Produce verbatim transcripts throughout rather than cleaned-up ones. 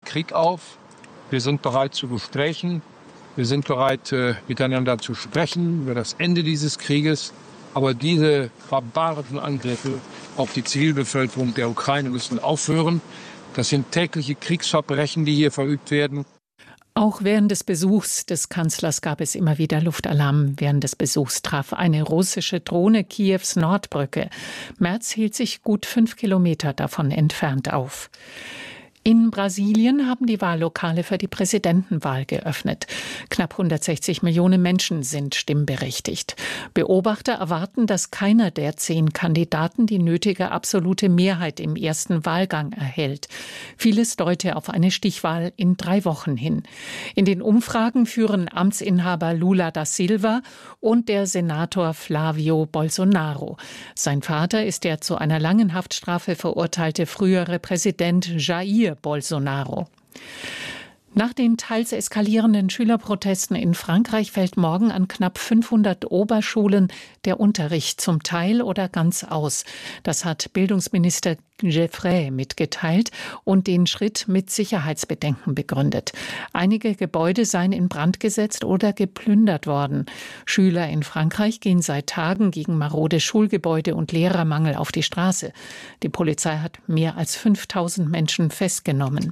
Krieg auf. Wir sind bereit zu Gesprächen. Wir sind bereit, äh, miteinander zu sprechen über das Ende dieses Krieges. Aber diese barbarischen Angriffe auf die Zivilbevölkerung der Ukraine müssen aufhören. Das sind tägliche Kriegsverbrechen, die hier verübt werden. Auch während des Besuchs des Kanzlers gab es immer wieder Luftalarm. Während des Besuchs traf eine russische Drohne Kiews Nordbrücke. Merz hielt sich gut fünf Kilometer davon entfernt auf. In Brasilien haben die Wahllokale für die Präsidentenwahl geöffnet. Knapp hundertsechzig Millionen Menschen sind stimmberechtigt. Beobachter erwarten, dass keiner der zehn Kandidaten die nötige absolute Mehrheit im ersten Wahlgang erhält. Vieles deute auf eine Stichwahl in drei Wochen hin. In den Umfragen führen Amtsinhaber Lula da Silva und der Senator Flávio Bolsonaro. Sein Vater ist der zu einer langen Haftstrafe verurteilte frühere Präsident Jair Bolsonaro. Nach den teils eskalierenden Schülerprotesten in Frankreich fällt morgen an knapp fünfhundert Oberschulen der Unterricht zum Teil oder ganz aus. Das hat Bildungsminister Geoffrey mitgeteilt und den Schritt mit Sicherheitsbedenken begründet. Einige Gebäude seien in Brand gesetzt oder geplündert worden. Schüler in Frankreich gehen seit Tagen gegen marode Schulgebäude und Lehrermangel auf die Straße. Die Polizei hat mehr als fünftausend Menschen festgenommen.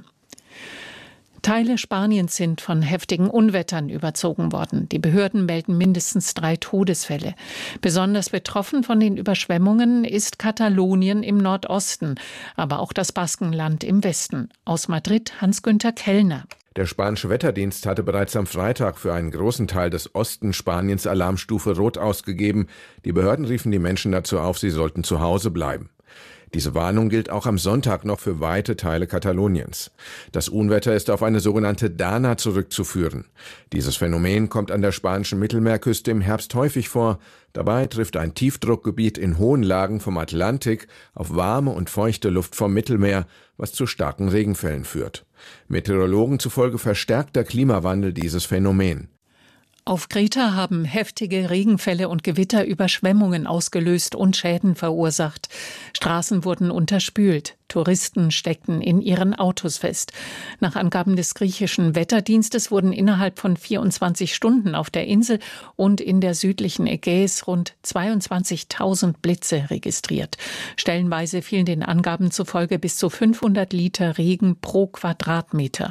Teile Spaniens sind von heftigen Unwettern überzogen worden. Die Behörden melden mindestens drei Todesfälle. Besonders betroffen von den Überschwemmungen ist Katalonien im Nordosten, aber auch das Baskenland im Westen. Aus Madrid Hans-Günther Kellner. Der spanische Wetterdienst hatte bereits am Freitag für einen großen Teil des Osten Spaniens Alarmstufe Rot ausgegeben. Die Behörden riefen die Menschen dazu auf, sie sollten zu Hause bleiben. Diese Warnung gilt auch am Sonntag noch für weite Teile Kataloniens. Das Unwetter ist auf eine sogenannte Dana zurückzuführen. Dieses Phänomen kommt an der spanischen Mittelmeerküste im Herbst häufig vor. Dabei trifft ein Tiefdruckgebiet in hohen Lagen vom Atlantik auf warme und feuchte Luft vom Mittelmeer, was zu starken Regenfällen führt. Meteorologen zufolge verstärkt der Klimawandel dieses Phänomen. Auf Kreta haben heftige Regenfälle und Gewitter Überschwemmungen ausgelöst und Schäden verursacht. Straßen wurden unterspült. Touristen steckten in ihren Autos fest. Nach Angaben des griechischen Wetterdienstes wurden innerhalb von vierundzwanzig Stunden auf der Insel und in der südlichen Ägäis rund zweiundzwanzigtausend Blitze registriert. Stellenweise fielen den Angaben zufolge bis zu fünfhundert Liter Regen pro Quadratmeter.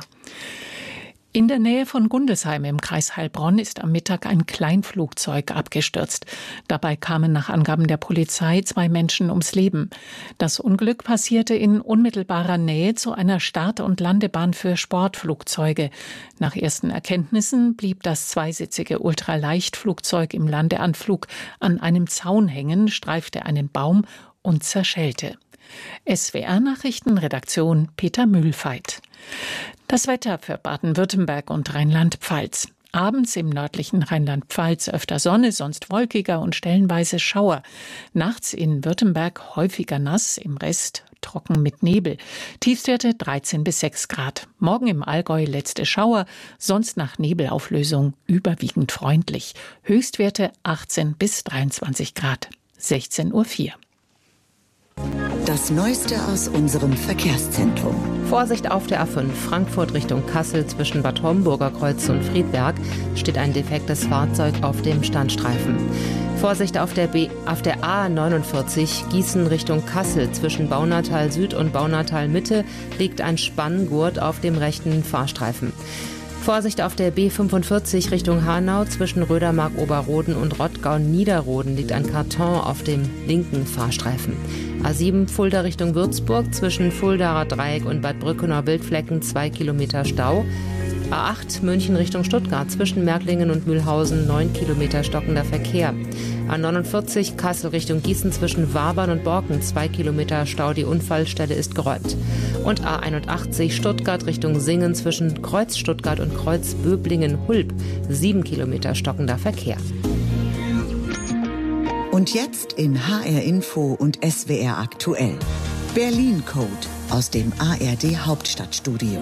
In der Nähe von Gundelsheim im Kreis Heilbronn ist am Mittag ein Kleinflugzeug abgestürzt. Dabei kamen nach Angaben der Polizei zwei Menschen ums Leben. Das Unglück passierte in unmittelbarer Nähe zu einer Start- und Landebahn für Sportflugzeuge. Nach ersten Erkenntnissen blieb das zweisitzige Ultraleichtflugzeug im Landeanflug an einem Zaun hängen, streifte einen Baum und zerschellte. S W R-Nachrichten, Redaktion Peter Mühlfeit. Das Wetter für Baden-Württemberg und Rheinland-Pfalz. Abends im nördlichen Rheinland-Pfalz öfter Sonne, sonst wolkiger und stellenweise Schauer. Nachts in Württemberg häufiger nass, im Rest trocken mit Nebel. Tiefstwerte dreizehn bis sechs Grad. Morgen im Allgäu letzte Schauer, sonst nach Nebelauflösung überwiegend freundlich. Höchstwerte achtzehn bis dreiundzwanzig Grad. sechzehn Uhr vier. Das Neueste aus unserem Verkehrszentrum. Vorsicht auf der A fünf, Frankfurt Richtung Kassel zwischen Bad Homburger Kreuz und Friedberg steht ein defektes Fahrzeug auf dem Standstreifen. Vorsicht auf der, B, auf der A neunundvierzig, Gießen Richtung Kassel zwischen Baunatal Süd und Baunatal Mitte liegt ein Spanngurt auf dem rechten Fahrstreifen. Vorsicht auf der B fünfundvierzig Richtung Hanau zwischen Rödermark-Oberroden und Rottgau-Niederroden liegt ein Karton auf dem linken Fahrstreifen. A sieben Fulda Richtung Würzburg zwischen Fuldaer Dreieck und Bad Brückener Wildflecken zwei Kilometer Stau. A acht München Richtung Stuttgart zwischen Märklingen und Mühlhausen neun Kilometer stockender Verkehr. A neunundvierzig Kassel Richtung Gießen zwischen Wabern und Borken zwei Kilometer Stau, die Unfallstelle ist geräumt. Und A einundachtzig Stuttgart Richtung Singen zwischen Kreuz Stuttgart und Kreuz Böblingen-Hulb sieben Kilometer stockender Verkehr. Und jetzt in H R Info und S W R aktuell. Berlin Code aus dem A R D Hauptstadtstudio.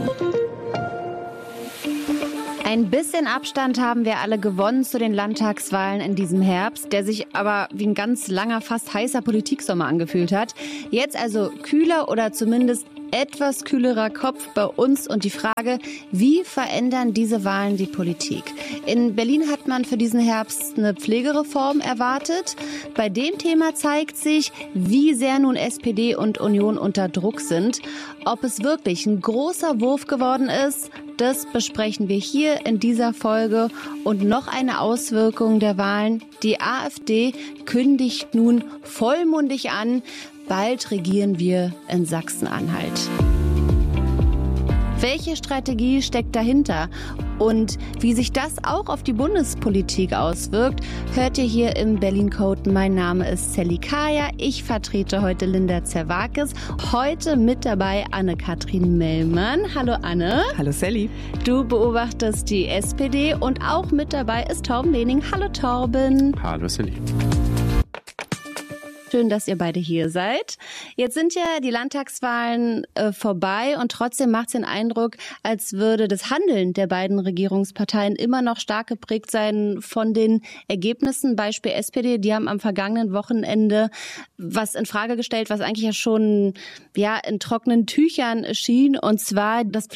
Ein bisschen Abstand haben wir alle gewonnen zu den Landtagswahlen in diesem Herbst, der sich aber wie ein ganz langer, fast heißer Politiksommer angefühlt hat. Jetzt also kühler oder zumindest etwas kühlerer Kopf bei uns und die Frage, wie verändern diese Wahlen die Politik? In Berlin hat man für diesen Herbst eine Pflegereform erwartet. Bei dem Thema zeigt sich, wie sehr nun S P D und Union unter Druck sind. Ob es wirklich ein großer Wurf geworden ist, das besprechen wir hier in dieser Folge. Und noch eine Auswirkung der Wahlen. Die AfD kündigt nun vollmundig an, bald regieren wir in Sachsen-Anhalt. Welche Strategie steckt dahinter? Und wie sich das auch auf die Bundespolitik auswirkt, hört ihr hier im Berlin Code. Mein Name ist Sally Kaya. Ich vertrete heute Linda Zerwakis. Heute mit dabei Anne-Kathrin Mellmann. Hallo Anne. Hallo Sally. Du beobachtest die S P D und auch mit dabei ist Torben Lehning. Hallo Torben. Hallo Sally. Schön, dass ihr beide hier seid. Jetzt sind ja die Landtagswahlen äh, vorbei und trotzdem macht es den Eindruck, als würde das Handeln der beiden Regierungsparteien immer noch stark geprägt sein von den Ergebnissen. Beispiel S P D, die haben am vergangenen Wochenende was in Frage gestellt, was eigentlich ja schon ja in trockenen Tüchern schien, und zwar das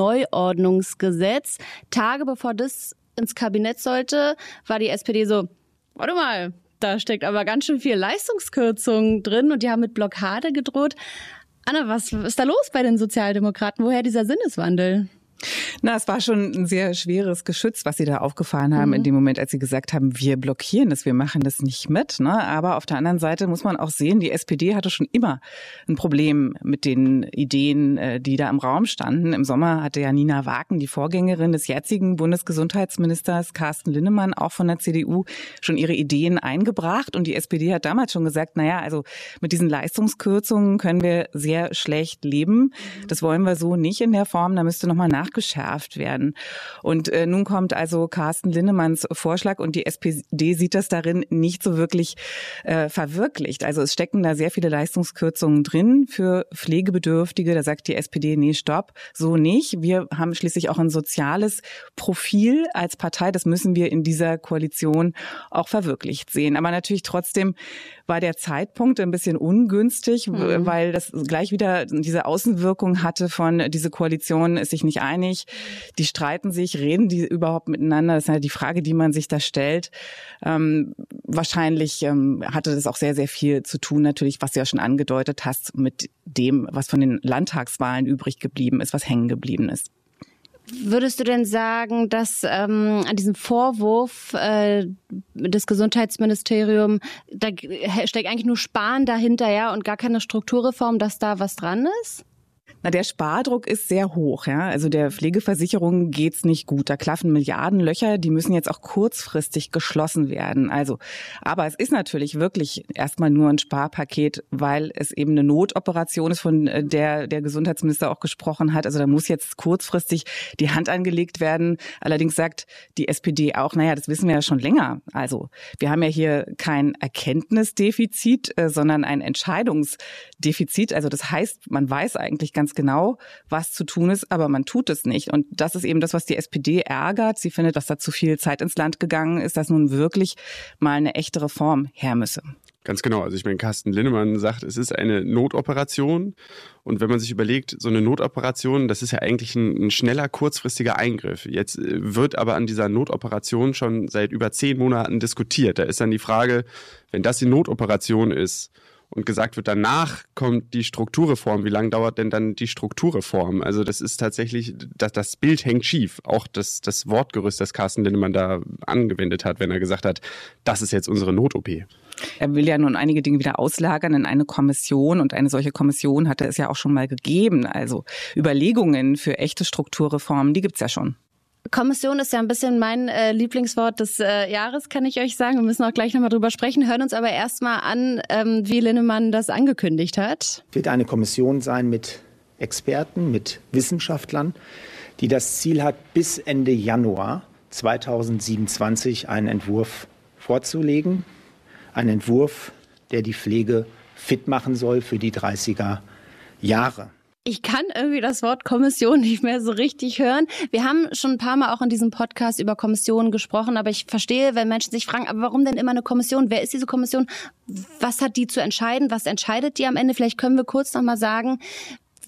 Pflegeneuordnungsgesetz. Tage bevor das ins Kabinett sollte, war die S P D so, warte mal, da steckt aber ganz schön viel Leistungskürzung drin und die haben mit Blockade gedroht. Anne, was ist da los bei den Sozialdemokraten? Woher dieser Sinneswandel? Na, es war schon ein sehr schweres Geschütz, was sie da aufgefahren haben, mhm. in dem Moment, als sie gesagt haben, wir blockieren das, wir machen das nicht mit. Ne? Aber auf der anderen Seite muss man auch sehen, die S P D hatte schon immer ein Problem mit den Ideen, die da im Raum standen. Im Sommer hatte ja Nina Waken, die Vorgängerin des jetzigen Bundesgesundheitsministers Carsten Linnemann, auch von der C D U, schon ihre Ideen eingebracht. Und die S P D hat damals schon gesagt, naja, also mit diesen Leistungskürzungen können wir sehr schlecht leben. Das wollen wir so nicht in der Form, da müsste nochmal nach geschärft werden. Und äh, nun kommt also Carsten Linnemanns Vorschlag und die S P D sieht das darin nicht so wirklich äh, verwirklicht. Also es stecken da sehr viele Leistungskürzungen drin für Pflegebedürftige. Da sagt die S P D, nee, stopp, so nicht. Wir haben schließlich auch ein soziales Profil als Partei. Das müssen wir in dieser Koalition auch verwirklicht sehen. Aber natürlich trotzdem war der Zeitpunkt ein bisschen ungünstig, mhm. weil das gleich wieder diese Außenwirkung hatte von, diese Koalition ist sich nicht einig, die streiten sich, reden die überhaupt miteinander? Das ist ja die Frage, die man sich da stellt. Ähm, wahrscheinlich ähm, hatte das auch sehr, sehr viel zu tun, natürlich, was du ja schon angedeutet hast, mit dem, was von den Landtagswahlen übrig geblieben ist, was hängen geblieben ist. Würdest du denn sagen, dass ähm, an diesem Vorwurf äh, des Gesundheitsministeriums, da steckt eigentlich nur Sparen dahinter, ja, und gar keine Strukturreform, dass da was dran ist? Na, der Spardruck ist sehr hoch, ja. Also der Pflegeversicherung geht's nicht gut. Da klaffen Milliardenlöcher, die müssen jetzt auch kurzfristig geschlossen werden. Also, aber es ist natürlich wirklich erstmal nur ein Sparpaket, weil es eben eine Notoperation ist, von der der Gesundheitsminister auch gesprochen hat. Also da muss jetzt kurzfristig die Hand angelegt werden. Allerdings sagt die S P D auch, naja, das wissen wir ja schon länger. Also wir haben ja hier kein Erkenntnisdefizit, sondern ein Entscheidungsdefizit. Also das heißt, man weiß eigentlich ganz genau, was zu tun ist, aber man tut es nicht. Und das ist eben das, was die S P D ärgert. Sie findet, dass da zu viel Zeit ins Land gegangen ist, dass nun wirklich mal eine echte Reform her müsse. Ganz genau. Also ich meine, Carsten Linnemann sagt, es ist eine Notoperation. Und wenn man sich überlegt, so eine Notoperation, das ist ja eigentlich ein, ein schneller, kurzfristiger Eingriff. Jetzt wird aber an dieser Notoperation schon seit über zehn Monaten diskutiert. Da ist dann die Frage, wenn das die Notoperation ist, und gesagt wird, danach kommt die Strukturreform. Wie lange dauert denn dann die Strukturreform? Also das ist tatsächlich, das, das Bild hängt schief. Auch das, das Wortgerüst, das Carsten Linnemann da angewendet hat, wenn er gesagt hat, das ist jetzt unsere Not-O P. Er will ja nun einige Dinge wieder auslagern in eine Kommission und eine solche Kommission hatte es ja auch schon mal gegeben. Also Überlegungen für echte Strukturreformen, die gibt's ja schon. Kommission ist ja ein bisschen mein äh, Lieblingswort des äh, Jahres, kann ich euch sagen. Wir müssen auch gleich nochmal drüber sprechen, hören uns aber erstmal an, ähm, wie Linnemann das angekündigt hat. Es wird eine Kommission sein mit Experten, mit Wissenschaftlern, die das Ziel hat, bis Ende Januar zweitausendsiebenundzwanzig einen Entwurf vorzulegen. Ein Entwurf, der die Pflege fit machen soll für die dreißiger Jahre. Ich kann irgendwie das Wort Kommission nicht mehr so richtig hören. Wir haben schon ein paar Mal auch in diesem Podcast über Kommissionen gesprochen, aber ich verstehe, wenn Menschen sich fragen, aber warum denn immer eine Kommission? Wer ist diese Kommission? Was hat die zu entscheiden? Was entscheidet die am Ende? Vielleicht können wir kurz noch mal sagen,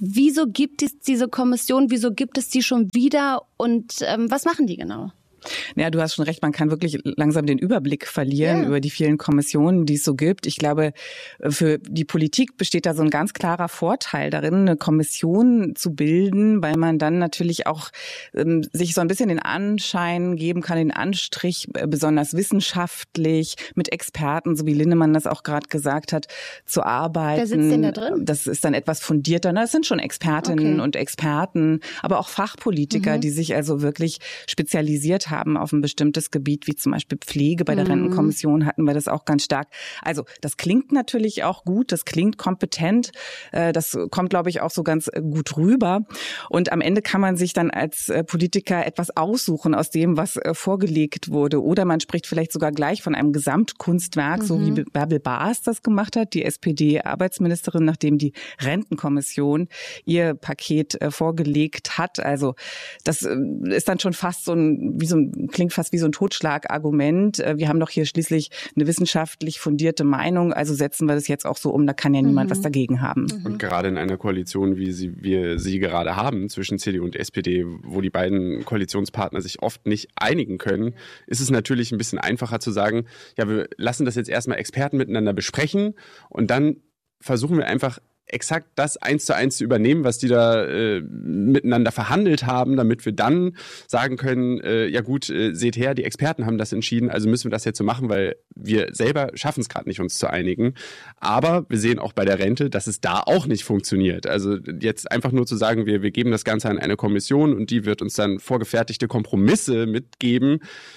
Wieso gibt es diese Kommission? Wieso gibt es die schon wieder? Und ähm, was machen die genau? Ja, du hast schon recht, man kann wirklich langsam den Überblick verlieren ja. über die vielen Kommissionen, die es so gibt. Ich glaube, für die Politik besteht da so ein ganz klarer Vorteil darin, eine Kommission zu bilden, weil man dann natürlich auch ähm, sich so ein bisschen den Anschein geben kann, den Anstrich, äh, besonders wissenschaftlich, mit Experten, so wie Linnemann das auch gerade gesagt hat, zu arbeiten. Wer sitzt denn da drin? Das ist dann etwas fundierter. Das sind schon Expertinnen okay. und Experten, aber auch Fachpolitiker, mhm. die sich also wirklich spezialisiert haben. haben auf ein bestimmtes Gebiet, wie zum Beispiel Pflege. Bei der mhm. Rentenkommission hatten wir das auch ganz stark. Also das klingt natürlich auch gut, das klingt kompetent, das kommt, glaube ich, auch so ganz gut rüber. Und am Ende kann man sich dann als Politiker etwas aussuchen aus dem, was vorgelegt wurde. Oder man spricht vielleicht sogar gleich von einem Gesamtkunstwerk, mhm. so wie Bärbel Baas das gemacht hat, die S P D-Arbeitsministerin, nachdem die Rentenkommission ihr Paket vorgelegt hat. Also das ist dann schon fast so ein, wie so ein klingt fast wie so ein Totschlagargument. Wir haben doch hier schließlich eine wissenschaftlich fundierte Meinung, also setzen wir das jetzt auch so um, da kann ja niemand mhm. was dagegen haben. Und gerade in einer Koalition, wie sie, wir sie gerade haben, zwischen C D U und S P D, wo die beiden Koalitionspartner sich oft nicht einigen können, ist es natürlich ein bisschen einfacher zu sagen, ja, wir lassen das jetzt erstmal Experten miteinander besprechen und dann versuchen wir einfach exakt das eins zu eins zu übernehmen, was die da äh, miteinander verhandelt haben, damit wir dann sagen können, äh, ja gut, äh, seht her, die Experten haben das entschieden, also müssen wir das jetzt so machen, weil wir selber schaffen es gerade nicht, uns zu einigen. Aber wir sehen auch bei der Rente, dass es da auch nicht funktioniert. Also jetzt einfach nur zu sagen, wir, wir geben das Ganze an eine Kommission und die wird uns dann vorgefertigte Kompromisse mitgeben,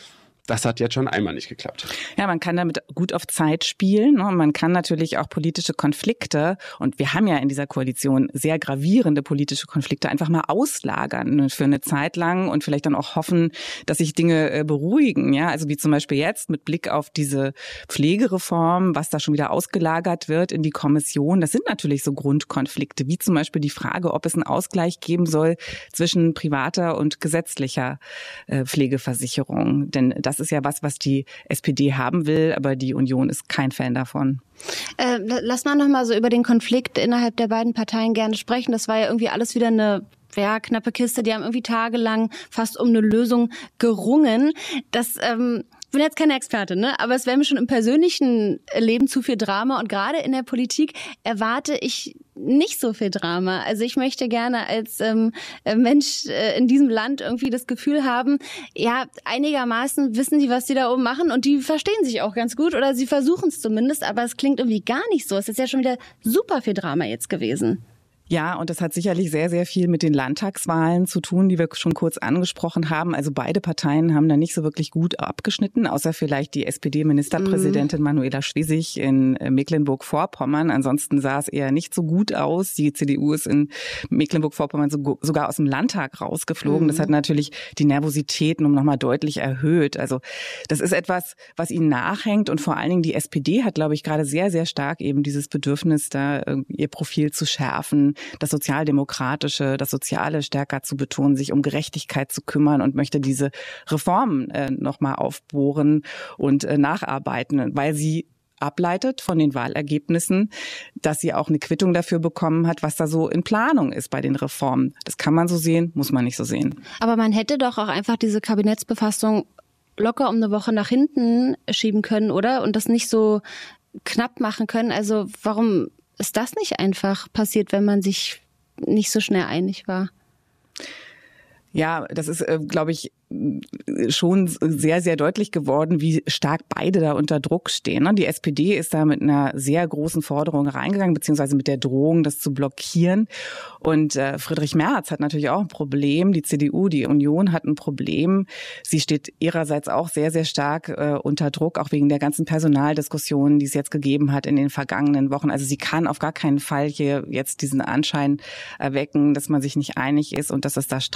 das hat jetzt schon einmal nicht geklappt. Ja, man kann damit gut auf Zeit spielen. Ne? Man kann natürlich auch politische Konflikte, und wir haben ja in dieser Koalition sehr gravierende politische Konflikte, einfach mal auslagern für eine Zeit lang und vielleicht dann auch hoffen, dass sich Dinge beruhigen. Ja, also wie zum Beispiel jetzt mit Blick auf diese Pflegereform, was da schon wieder ausgelagert wird in die Kommission. Das sind natürlich so Grundkonflikte, wie zum Beispiel die Frage, ob es einen Ausgleich geben soll zwischen privater und gesetzlicher Pflegeversicherung. Denn das Das ist ja was, was die S P D haben will, aber die Union ist kein Fan davon. Äh, lass mal noch mal so über den Konflikt innerhalb der beiden Parteien gerne sprechen. Das war ja irgendwie alles wieder eine ja, knappe Kiste. Die haben irgendwie tagelang fast um eine Lösung gerungen. Das ähm, ich bin jetzt keine Expertin, ne? Aber es wäre mir schon im persönlichen Leben zu viel Drama. Und gerade in der Politik erwarte ich nicht so viel Drama. Also ich möchte gerne als ähm, Mensch äh, in diesem Land irgendwie das Gefühl haben, ja, einigermaßen wissen die, was die da oben machen und die verstehen sich auch ganz gut oder sie versuchen es zumindest, aber es klingt irgendwie gar nicht so. Es ist ja schon wieder super viel Drama jetzt gewesen. Ja, und das hat sicherlich sehr, sehr viel mit den Landtagswahlen zu tun, die wir schon kurz angesprochen haben. Also beide Parteien haben da nicht so wirklich gut abgeschnitten, außer vielleicht die S P D-Ministerpräsidentin mhm. Manuela Schwesig in Mecklenburg-Vorpommern. Ansonsten sah es eher nicht so gut aus. Die C D U ist in Mecklenburg-Vorpommern sogar aus dem Landtag rausgeflogen. Mhm. Das hat natürlich die Nervosität nochmal deutlich erhöht. Also das ist etwas, was ihnen nachhängt. Und vor allen Dingen die S P D hat, glaube ich, gerade sehr, sehr stark eben dieses Bedürfnis, da ihr Profil zu schärfen, das Sozialdemokratische, das Soziale stärker zu betonen, sich um Gerechtigkeit zu kümmern und möchte diese Reformen äh, nochmal aufbohren und äh, nacharbeiten, weil sie ableitet von den Wahlergebnissen, dass sie auch eine Quittung dafür bekommen hat, was da so in Planung ist bei den Reformen. Das kann man so sehen, muss man nicht so sehen. Aber man hätte doch auch einfach diese Kabinettsbefassung locker um eine Woche nach hinten schieben können, oder? Und das nicht so knapp machen können. Also warum ist das nicht einfach passiert, wenn man sich nicht so schnell einig war? Ja, das ist, äh, glaube ich, schon sehr, sehr deutlich geworden, wie stark beide da unter Druck stehen. Die S P D ist da mit einer sehr großen Forderung reingegangen, beziehungsweise mit der Drohung, das zu blockieren. Und äh, Friedrich Merz hat natürlich auch ein Problem. Die C D U, die Union hat ein Problem. Sie steht ihrerseits auch sehr, sehr stark äh, unter Druck, auch wegen der ganzen Personaldiskussionen, die es jetzt gegeben hat in den vergangenen Wochen. Also sie kann auf gar keinen Fall hier jetzt diesen Anschein erwecken, dass man sich nicht einig ist und dass es da Streit gibt.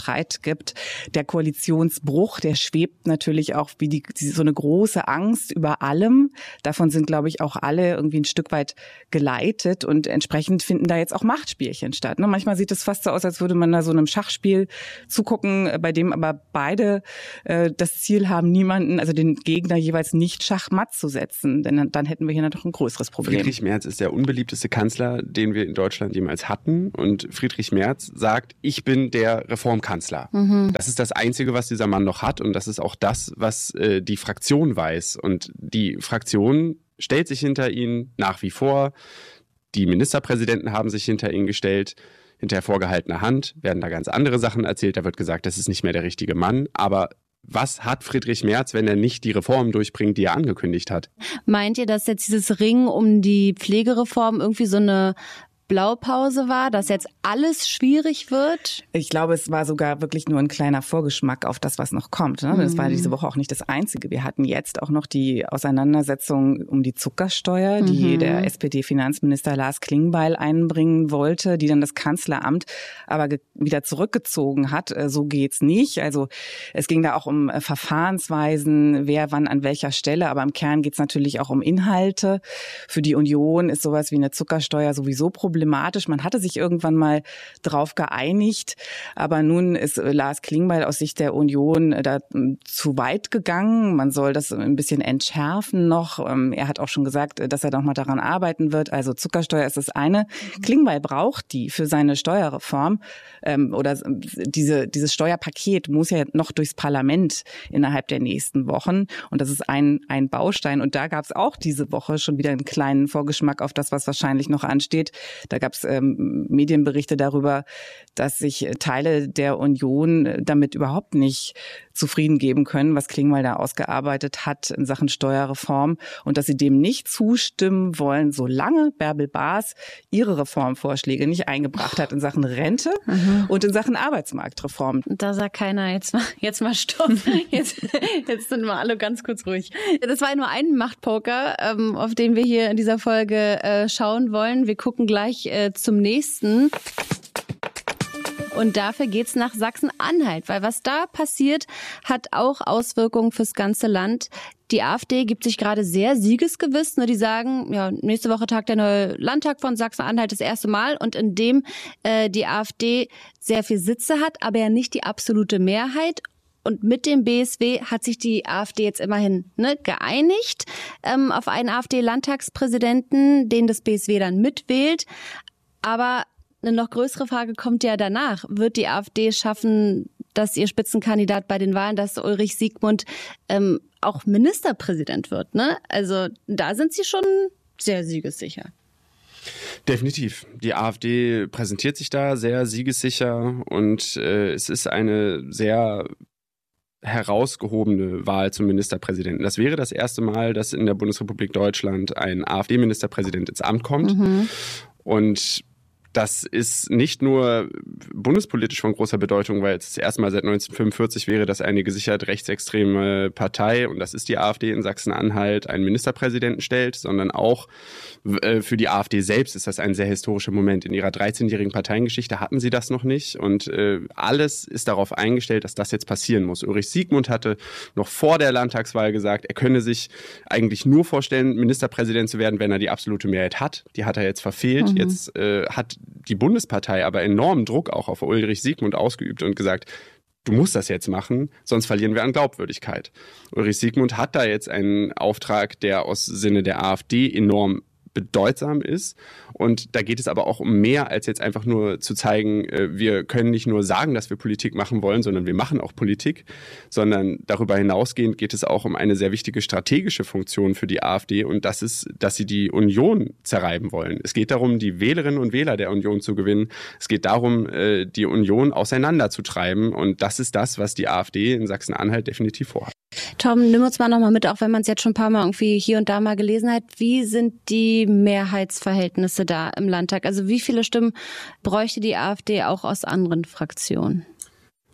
gibt. Der Koalitionsbruch, der schwebt natürlich auch wie die, so eine große Angst über allem. Davon sind, glaube ich, auch alle irgendwie ein Stück weit geleitet und entsprechend finden da jetzt auch Machtspielchen statt. Ne? Manchmal sieht es fast so aus, als würde man da so einem Schachspiel zugucken, bei dem aber beide äh, das Ziel haben, niemanden, also den Gegner jeweils nicht schachmatt zu setzen. Denn dann, dann hätten wir hier noch ein größeres Problem. Friedrich Merz ist der unbeliebteste Kanzler, den wir in Deutschland jemals hatten. Und Friedrich Merz sagt, ich bin der Reformkanzler. Mhm. Das ist das Einzige, was dieser Mann noch hat. Und das ist auch das, was äh, die Fraktion weiß. Und die Fraktion stellt sich hinter ihn nach wie vor. Die Ministerpräsidenten haben sich hinter ihn gestellt. Hinter vorgehaltener Hand werden da ganz andere Sachen erzählt. Da wird gesagt, das ist nicht mehr der richtige Mann. Aber was hat Friedrich Merz, wenn er nicht die Reformen durchbringt, die er angekündigt hat? Meint ihr, dass jetzt dieses Ringen um die Pflegereform irgendwie so eine Blaupause war, dass jetzt alles schwierig wird? Ich glaube, es war sogar wirklich nur ein kleiner Vorgeschmack auf das, was noch kommt. Ne? Das war diese Woche auch nicht das Einzige. Wir hatten jetzt auch noch die Auseinandersetzung um die Zuckersteuer, die mhm. der S P D-Finanzminister Lars Klingbeil einbringen wollte, die dann das Kanzleramt aber ge- wieder zurückgezogen hat. So geht's nicht. Also es ging da auch um Verfahrensweisen, wer wann an welcher Stelle, aber im Kern geht's natürlich auch um Inhalte. Für die Union ist sowas wie eine Zuckersteuer sowieso problematisch. Problematisch. Man hatte sich irgendwann mal drauf geeinigt, aber nun ist Lars Klingbeil aus Sicht der Union da zu weit gegangen. Man soll das ein bisschen entschärfen noch. Er hat auch schon gesagt, dass er noch mal daran arbeiten wird. Also Zuckersteuer ist das eine. Klingbeil braucht die für seine Steuerreform oder diese, dieses Steuerpaket muss ja noch durchs Parlament innerhalb der nächsten Wochen und das ist ein, ein Baustein und da gab es auch diese Woche schon wieder einen kleinen Vorgeschmack auf das, was wahrscheinlich noch ansteht. Da gab es ähm, Medienberichte darüber, dass sich Teile der Union damit überhaupt nicht zufrieden geben können, was Klingbeil da ausgearbeitet hat in Sachen Steuerreform und dass sie dem nicht zustimmen wollen, solange Bärbel Baas ihre Reformvorschläge nicht eingebracht hat in Sachen Rente mhm. und in Sachen Arbeitsmarktreform. Da sagt keiner, jetzt mal, jetzt mal Stopp, jetzt, jetzt sind wir alle ganz kurz ruhig. Das war nur ein Machtpoker, ähm, auf den wir hier in dieser Folge äh, schauen wollen. Wir gucken gleich äh, zum nächsten. Und dafür geht's nach Sachsen-Anhalt, weil was da passiert, hat auch Auswirkungen fürs ganze Land. Die AfD gibt sich gerade sehr siegesgewiss. Nur die sagen, ja, nächste Woche tagt der neue Landtag von Sachsen-Anhalt das erste Mal und in dem äh, die AfD sehr viel Sitze hat, aber ja nicht die absolute Mehrheit. Und mit dem B S W hat sich die AfD jetzt immerhin ne, geeinigt ähm, auf einen AfD-Landtagspräsidenten, den das B S W dann mitwählt. Aber eine noch größere Frage kommt ja danach. Wird die AfD schaffen, dass ihr Spitzenkandidat bei den Wahlen, dass Ulrich Siegmund ähm, auch Ministerpräsident wird? Ne? Also da sind sie schon sehr siegessicher. Definitiv. Die AfD präsentiert sich da sehr siegessicher und äh, es ist eine sehr herausgehobene Wahl zum Ministerpräsidenten. Das wäre das erste Mal, dass in der Bundesrepublik Deutschland ein AfD-Ministerpräsident ins Amt kommt. Mhm. Und das ist nicht nur bundespolitisch von großer Bedeutung, weil es das erste Mal seit neunzehnhundertfünfundvierzig wäre, dass eine gesichert rechtsextreme Partei, und das ist die AfD in Sachsen-Anhalt, einen Ministerpräsidenten stellt, sondern auch äh, für die AfD selbst ist das ein sehr historischer Moment. In ihrer dreizehnjährigen Parteiengeschichte hatten sie das noch nicht und äh, alles ist darauf eingestellt, dass das jetzt passieren muss. Ulrich Siegmund hatte noch vor der Landtagswahl gesagt, er könne sich eigentlich nur vorstellen, Ministerpräsident zu werden, wenn er die absolute Mehrheit hat. Die hat er jetzt verfehlt. Mhm. Jetzt äh, hat die Bundespartei aber enormen Druck auch auf Ulrich Siegmund ausgeübt und gesagt, du musst das jetzt machen, sonst verlieren wir an Glaubwürdigkeit. Ulrich Siegmund hat da jetzt einen Auftrag, der aus Sinne der AfD enorm bedeutsam ist. Und da geht es aber auch um mehr, als jetzt einfach nur zu zeigen, wir können nicht nur sagen, dass wir Politik machen wollen, sondern wir machen auch Politik, sondern darüber hinausgehend geht es auch um eine sehr wichtige strategische Funktion für die AfD und das ist, dass sie die Union zerreiben wollen. Es geht darum, die Wählerinnen und Wähler der Union zu gewinnen. Es geht darum, die Union auseinanderzutreiben und das ist das, was die AfD in Sachsen-Anhalt definitiv vorhat. Tom, nimm uns mal nochmal mit, auch wenn man es jetzt schon ein paar Mal irgendwie hier und da mal gelesen hat. Wie sind die Mehrheitsverhältnisse da im Landtag? Also wie viele Stimmen bräuchte die AfD auch aus anderen Fraktionen?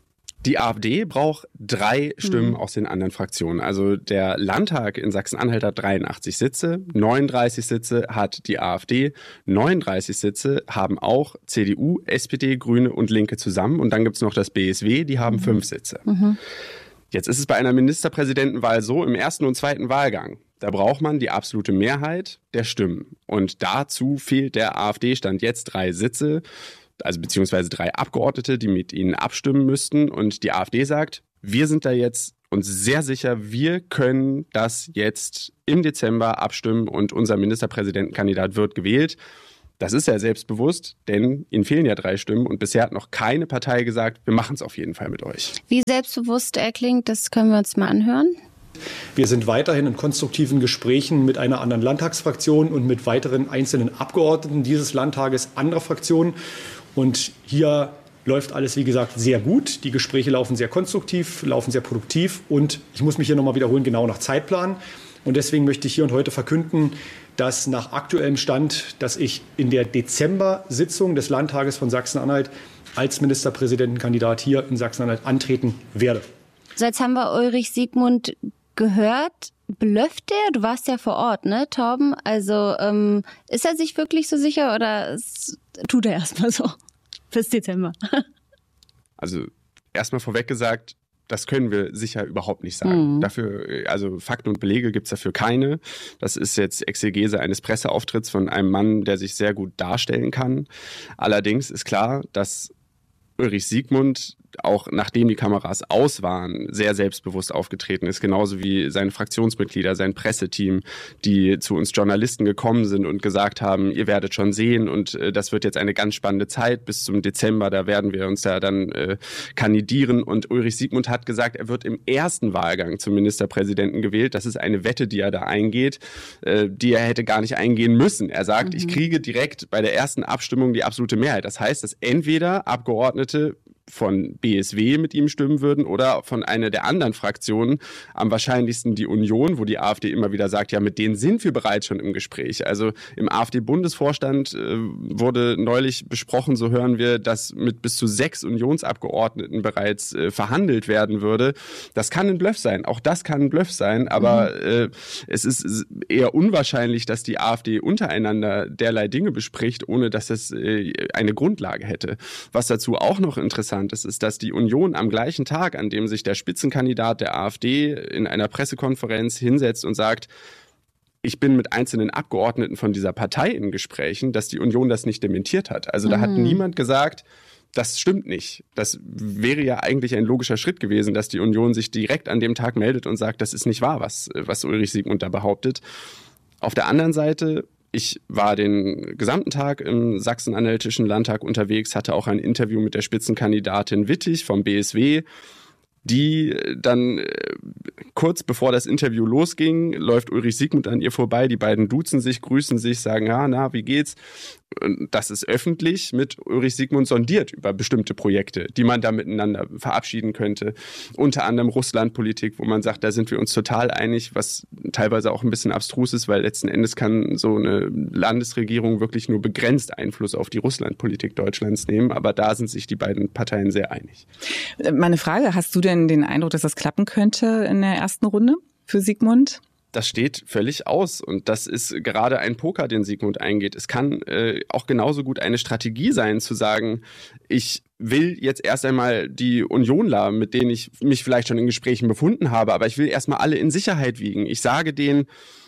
Die AfD braucht drei Stimmen mhm. aus den anderen Fraktionen. Also der Landtag in Sachsen-Anhalt hat dreiundachtzig Sitze, neununddreißig Sitze hat die AfD, neununddreißig Sitze haben auch C D U, S P D, Grüne und Linke zusammen. Und dann gibt es noch das B S W, die haben mhm. fünf Sitze. Mhm. Jetzt ist es bei einer Ministerpräsidentenwahl so, im ersten und zweiten Wahlgang, da braucht man die absolute Mehrheit der Stimmen. Und dazu fehlt der AfD Stand jetzt drei Sitze. Also beziehungsweise drei Abgeordnete, die mit ihnen abstimmen müssten. Und die AfD sagt, wir sind da jetzt uns sehr sicher, wir können das jetzt im Dezember abstimmen und unser Ministerpräsidentenkandidat wird gewählt. Das ist ja selbstbewusst, denn ihnen fehlen ja drei Stimmen und bisher hat noch keine Partei gesagt, wir machen es auf jeden Fall mit euch. Wie selbstbewusst er klingt, das können wir uns mal anhören. Wir sind weiterhin in konstruktiven Gesprächen mit einer anderen Landtagsfraktion und mit weiteren einzelnen Abgeordneten dieses Landtages anderer Fraktionen. Und hier läuft alles, wie gesagt, sehr gut. Die Gespräche laufen sehr konstruktiv, laufen sehr produktiv. Und ich muss mich hier nochmal wiederholen, genau nach Zeitplan. Und deswegen möchte ich hier und heute verkünden, dass nach aktuellem Stand, dass ich in der Dezember-Sitzung des Landtages von Sachsen-Anhalt als Ministerpräsidentenkandidat hier in Sachsen-Anhalt antreten werde. So, jetzt haben wir Ulrich Siegmund gehört. Blöfft der? Du warst ja vor Ort, ne, Torben? Also ähm, ist er sich wirklich so sicher oder tut er erstmal so bis Dezember? Also erstmal vorweg gesagt, das können wir sicher überhaupt nicht sagen. Mhm. Dafür, also Fakten und Belege gibt es dafür keine. Das ist jetzt Exegese eines Presseauftritts von einem Mann, der sich sehr gut darstellen kann. Allerdings ist klar, dass Ulrich Siegmund, auch nachdem die Kameras aus waren, sehr selbstbewusst aufgetreten ist, genauso wie seine Fraktionsmitglieder, sein Presseteam, die zu uns Journalisten gekommen sind und gesagt haben, ihr werdet schon sehen und äh, das wird jetzt eine ganz spannende Zeit bis zum Dezember, da werden wir uns ja dann äh, kandidieren und Ulrich Siegmund hat gesagt, er wird im ersten Wahlgang zum Ministerpräsidenten gewählt. Das ist eine Wette, die er da eingeht, äh, die er hätte gar nicht eingehen müssen. Er sagt, mhm. ich kriege direkt bei der ersten Abstimmung die absolute Mehrheit. Das heißt, dass entweder Abgeordnete von B S W mit ihm stimmen würden oder von einer der anderen Fraktionen, am wahrscheinlichsten die Union, wo die AfD immer wieder sagt, ja, mit denen sind wir bereits schon im Gespräch. Also im AfD-Bundesvorstand äh, wurde neulich besprochen, so hören wir, dass mit bis zu sechs Unionsabgeordneten bereits äh, verhandelt werden würde. Das kann ein Bluff sein, auch das kann ein Bluff sein, aber mhm. äh, es ist eher unwahrscheinlich, dass die AfD untereinander derlei Dinge bespricht, ohne dass es äh, eine Grundlage hätte. Was dazu auch noch interessant ist, ist, dass die Union am gleichen Tag, an dem sich der Spitzenkandidat der AfD in einer Pressekonferenz hinsetzt und sagt, ich bin mit einzelnen Abgeordneten von dieser Partei in Gesprächen, dass die Union das nicht dementiert hat. Also da mhm. hat niemand gesagt, das stimmt nicht. Das wäre ja eigentlich ein logischer Schritt gewesen, dass die Union sich direkt an dem Tag meldet und sagt, das ist nicht wahr, was, was Ulrich Siegmund da behauptet. Auf der anderen Seite, ich war den gesamten Tag im Sachsen-Anhaltischen Landtag unterwegs, hatte auch ein Interview mit der Spitzenkandidatin Wittig vom B S W, die dann äh, kurz bevor das Interview losging, läuft Ulrich Siegmund an ihr vorbei, die beiden duzen sich, grüßen sich, sagen, ja, na, wie geht's? Und das ist öffentlich mit Ulrich Siegmund sondiert über bestimmte Projekte, die man da miteinander verabschieden könnte. Unter anderem Russlandpolitik, wo man sagt, da sind wir uns total einig, was teilweise auch ein bisschen abstrus ist, weil letzten Endes kann so eine Landesregierung wirklich nur begrenzt Einfluss auf die Russlandpolitik Deutschlands nehmen. Aber da sind sich die beiden Parteien sehr einig. Meine Frage, hast du denn den Eindruck, dass das klappen könnte in der ersten Runde für Siegmund? Das steht völlig aus und das ist gerade ein Poker, den Siegmund eingeht. Es kann äh, auch genauso gut eine Strategie sein, zu sagen, ich will jetzt erst einmal die Unionler, mit denen ich mich vielleicht schon in Gesprächen befunden habe, aber ich will erstmal alle in Sicherheit wiegen. Ich sage denen,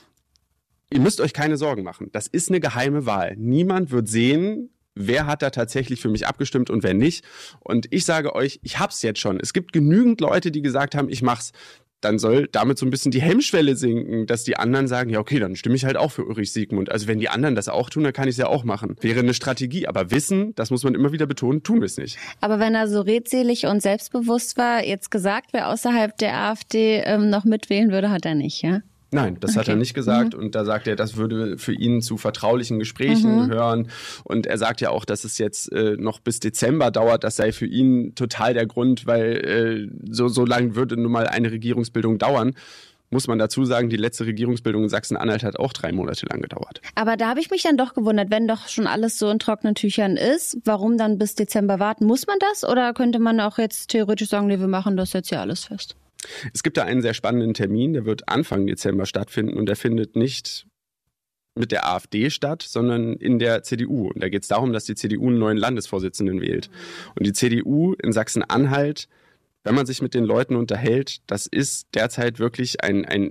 ihr müsst euch keine Sorgen machen. Das ist eine geheime Wahl. Niemand wird sehen, wer hat da tatsächlich für mich abgestimmt und wer nicht. Und ich sage euch, ich hab's jetzt schon. Es gibt genügend Leute, die gesagt haben, ich mach's. Dann soll damit so ein bisschen die Hemmschwelle sinken, dass die anderen sagen, ja okay, dann stimme ich halt auch für Ulrich Siegmund. Also wenn die anderen das auch tun, dann kann ich es ja auch machen. Wäre eine Strategie, aber wissen, das muss man immer wieder betonen, tun wir es nicht. Aber wenn er so redselig und selbstbewusst war, jetzt gesagt, wer außerhalb der AfD ähm, noch mitwählen würde, hat er nicht, ja? Nein, das okay. hat er nicht gesagt mhm. und da sagt er, das würde für ihn zu vertraulichen Gesprächen mhm. gehören und er sagt ja auch, dass es jetzt äh, noch bis Dezember dauert, das sei für ihn total der Grund, weil äh, so, so lange würde nun mal eine Regierungsbildung dauern. Muss man dazu sagen, die letzte Regierungsbildung in Sachsen-Anhalt hat auch drei Monate lang gedauert. Aber da habe ich mich dann doch gewundert, wenn doch schon alles so in trockenen Tüchern ist, warum dann bis Dezember warten? Muss man das oder könnte man auch jetzt theoretisch sagen, nee, wir machen das jetzt ja alles fest? Es gibt da einen sehr spannenden Termin, der wird Anfang Dezember stattfinden und der findet nicht mit der AfD statt, sondern in der C D U. Und da geht es darum, dass die C D U einen neuen Landesvorsitzenden wählt. Und die C D U in Sachsen-Anhalt, wenn man sich mit den Leuten unterhält, das ist derzeit wirklich ein, ein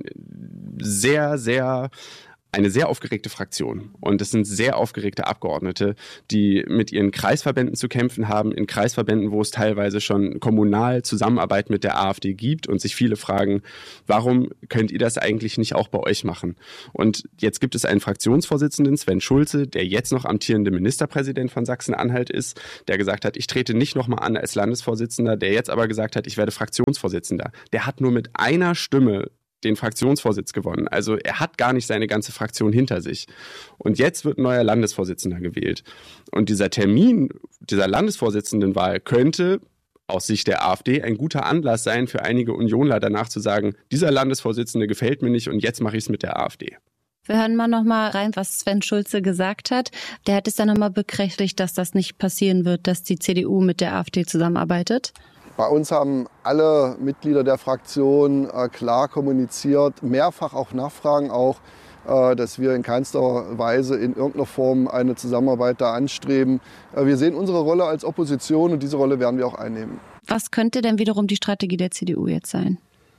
sehr, sehr, eine sehr aufgeregte Fraktion. Und es sind sehr aufgeregte Abgeordnete, die mit ihren Kreisverbänden zu kämpfen haben, in Kreisverbänden, wo es teilweise schon kommunal Zusammenarbeit mit der AfD gibt und sich viele fragen, warum könnt ihr das eigentlich nicht auch bei euch machen? Und jetzt gibt es einen Fraktionsvorsitzenden, Sven Schulze, der jetzt noch amtierende Ministerpräsident von Sachsen-Anhalt ist, der gesagt hat, ich trete nicht nochmal an als Landesvorsitzender, der jetzt aber gesagt hat, ich werde Fraktionsvorsitzender. Der hat nur mit einer Stimme den Fraktionsvorsitz gewonnen. Also er hat gar nicht seine ganze Fraktion hinter sich. Und jetzt wird ein neuer Landesvorsitzender gewählt. Und dieser Termin dieser Landesvorsitzendenwahl könnte aus Sicht der AfD ein guter Anlass sein für einige Unionler danach zu sagen, dieser Landesvorsitzende gefällt mir nicht und jetzt mache ich es mit der AfD. Wir hören mal noch mal rein, was Sven Schulze gesagt hat. Der hat es dann nochmal bekräftigt, dass das nicht passieren wird, dass die C D U mit der AfD zusammenarbeitet. Bei uns haben alle Mitglieder der Fraktion äh, klar kommuniziert, mehrfach auch Nachfragen auch, äh, dass wir in keinster Weise in irgendeiner Form eine Zusammenarbeit da anstreben. Äh, wir sehen unsere Rolle als Opposition und diese Rolle werden wir auch einnehmen. Was könnte denn wiederum die Strategie der C D U jetzt sein?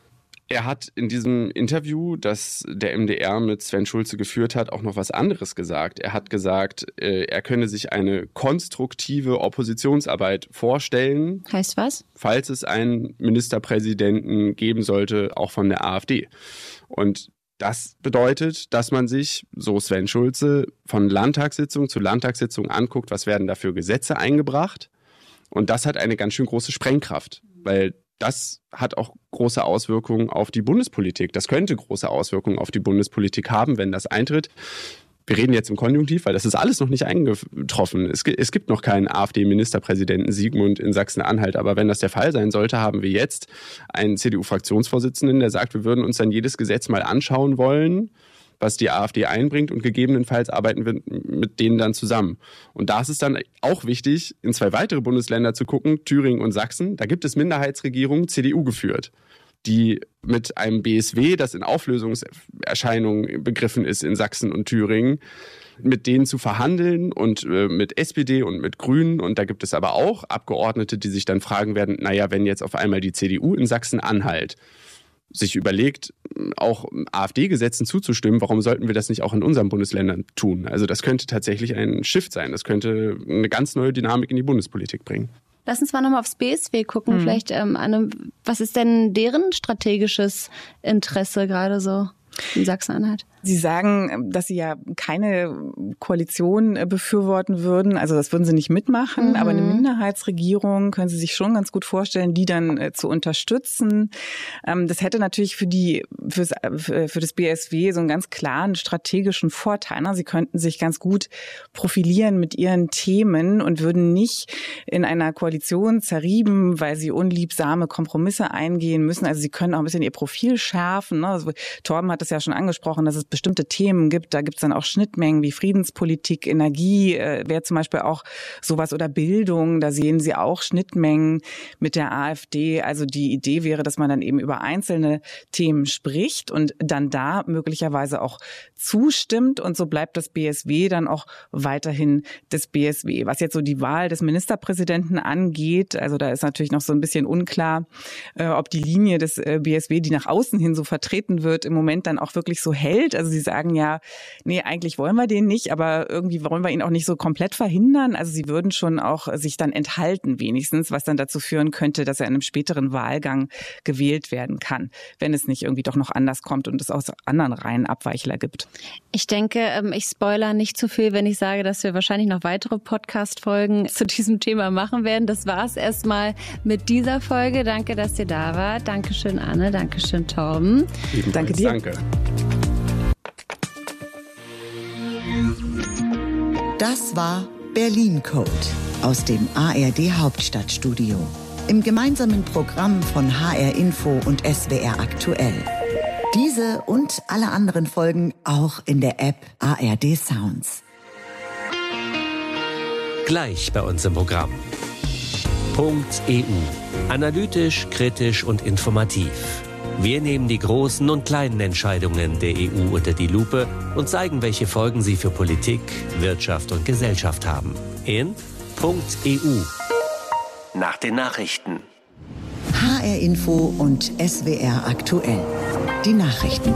Er hat in diesem Interview, das der M D R mit Sven Schulze geführt hat, auch noch was anderes gesagt. Er hat gesagt, er könne sich eine konstruktive Oppositionsarbeit vorstellen. Heißt was? Falls es einen Ministerpräsidenten geben sollte, auch von der AfD. Und das bedeutet, dass man sich, so Sven Schulze, von Landtagssitzung zu Landtagssitzung anguckt, was werden da für Gesetze eingebracht. Und das hat eine ganz schön große Sprengkraft, weil das hat auch große Auswirkungen auf die Bundespolitik. Das könnte große Auswirkungen auf die Bundespolitik haben, wenn das eintritt. Wir reden jetzt im Konjunktiv, weil das ist alles noch nicht eingetroffen. Es, es gibt noch keinen AfD-Ministerpräsidenten Sigmund in Sachsen-Anhalt. Aber wenn das der Fall sein sollte, haben wir jetzt einen C D U-Fraktionsvorsitzenden, der sagt, wir würden uns dann jedes Gesetz mal anschauen wollen, was die AfD einbringt und gegebenenfalls arbeiten wir mit denen dann zusammen. Und da ist es dann auch wichtig, in zwei weitere Bundesländer zu gucken, Thüringen und Sachsen. Da gibt es Minderheitsregierungen, C D U geführt, die mit einem B S W, das in Auflösungserscheinungen begriffen ist in Sachsen und Thüringen, mit denen zu verhandeln und äh, mit S P D und mit Grünen. Und da gibt es aber auch Abgeordnete, die sich dann fragen werden, naja, wenn jetzt auf einmal die C D U in Sachsen-Anhalt sich überlegt, auch AfD-Gesetzen zuzustimmen, warum sollten wir das nicht auch in unseren Bundesländern tun? Also das könnte tatsächlich ein Shift sein. Das könnte eine ganz neue Dynamik in die Bundespolitik bringen. Lass uns mal nochmal aufs B S W gucken. Mhm. Vielleicht, ähm, Anne, was ist denn deren strategisches Interesse gerade so in Sachsen-Anhalt? Sie sagen, dass Sie ja keine Koalition befürworten würden. Also das würden Sie nicht mitmachen. Mhm. Aber eine Minderheitsregierung können Sie sich schon ganz gut vorstellen, die dann äh, zu unterstützen. Ähm, das hätte natürlich für die für's, für das B S W so einen ganz klaren strategischen Vorteil. Ne? Sie könnten sich ganz gut profilieren mit ihren Themen und würden nicht in einer Koalition zerrieben, weil sie unliebsame Kompromisse eingehen müssen. Also Sie können auch ein bisschen ihr Profil schärfen. Ne? Also Torben hat es ja schon angesprochen, dass es bestimmte Themen gibt. Da gibt es dann auch Schnittmengen wie Friedenspolitik, Energie, äh, wäre zum Beispiel auch sowas oder Bildung. Da sehen Sie auch Schnittmengen mit der AfD. Also die Idee wäre, dass man dann eben über einzelne Themen spricht und dann da möglicherweise auch zustimmt. Und so bleibt das B S W dann auch weiterhin das B S W. Was jetzt so die Wahl des Ministerpräsidenten angeht, also da ist natürlich noch so ein bisschen unklar, äh, ob die Linie des äh, B S W, die nach außen hin so vertreten wird, im Moment dann auch wirklich so hält. Also sie sagen ja, nee, eigentlich wollen wir den nicht, aber irgendwie wollen wir ihn auch nicht so komplett verhindern. Also sie würden schon auch sich dann enthalten wenigstens, was dann dazu führen könnte, dass er in einem späteren Wahlgang gewählt werden kann, wenn es nicht irgendwie doch noch anders kommt und es aus anderen Reihen Abweichler gibt. Ich denke, ich spoilere nicht zu viel, wenn ich sage, dass wir wahrscheinlich noch weitere Podcast-Folgen zu diesem Thema machen werden. Das war es erstmal mit dieser Folge. Danke, dass ihr da wart. Dankeschön, Anne. Dankeschön, Torben. Ebenfalls, danke dir. Danke. Das war Berlin Code aus dem A R D Hauptstadtstudio. Im gemeinsamen Programm von H R Info und S W R aktuell. Diese und alle anderen Folgen auch in der App A R D Sounds. Gleich bei uns im Programm. Punkt E U. Analytisch, kritisch und informativ. Wir nehmen die großen und kleinen Entscheidungen der E U unter die Lupe und zeigen, welche Folgen sie für Politik, Wirtschaft und Gesellschaft haben. In Punkt E U. Nach den Nachrichten. H R Info und S W R aktuell. Die Nachrichten.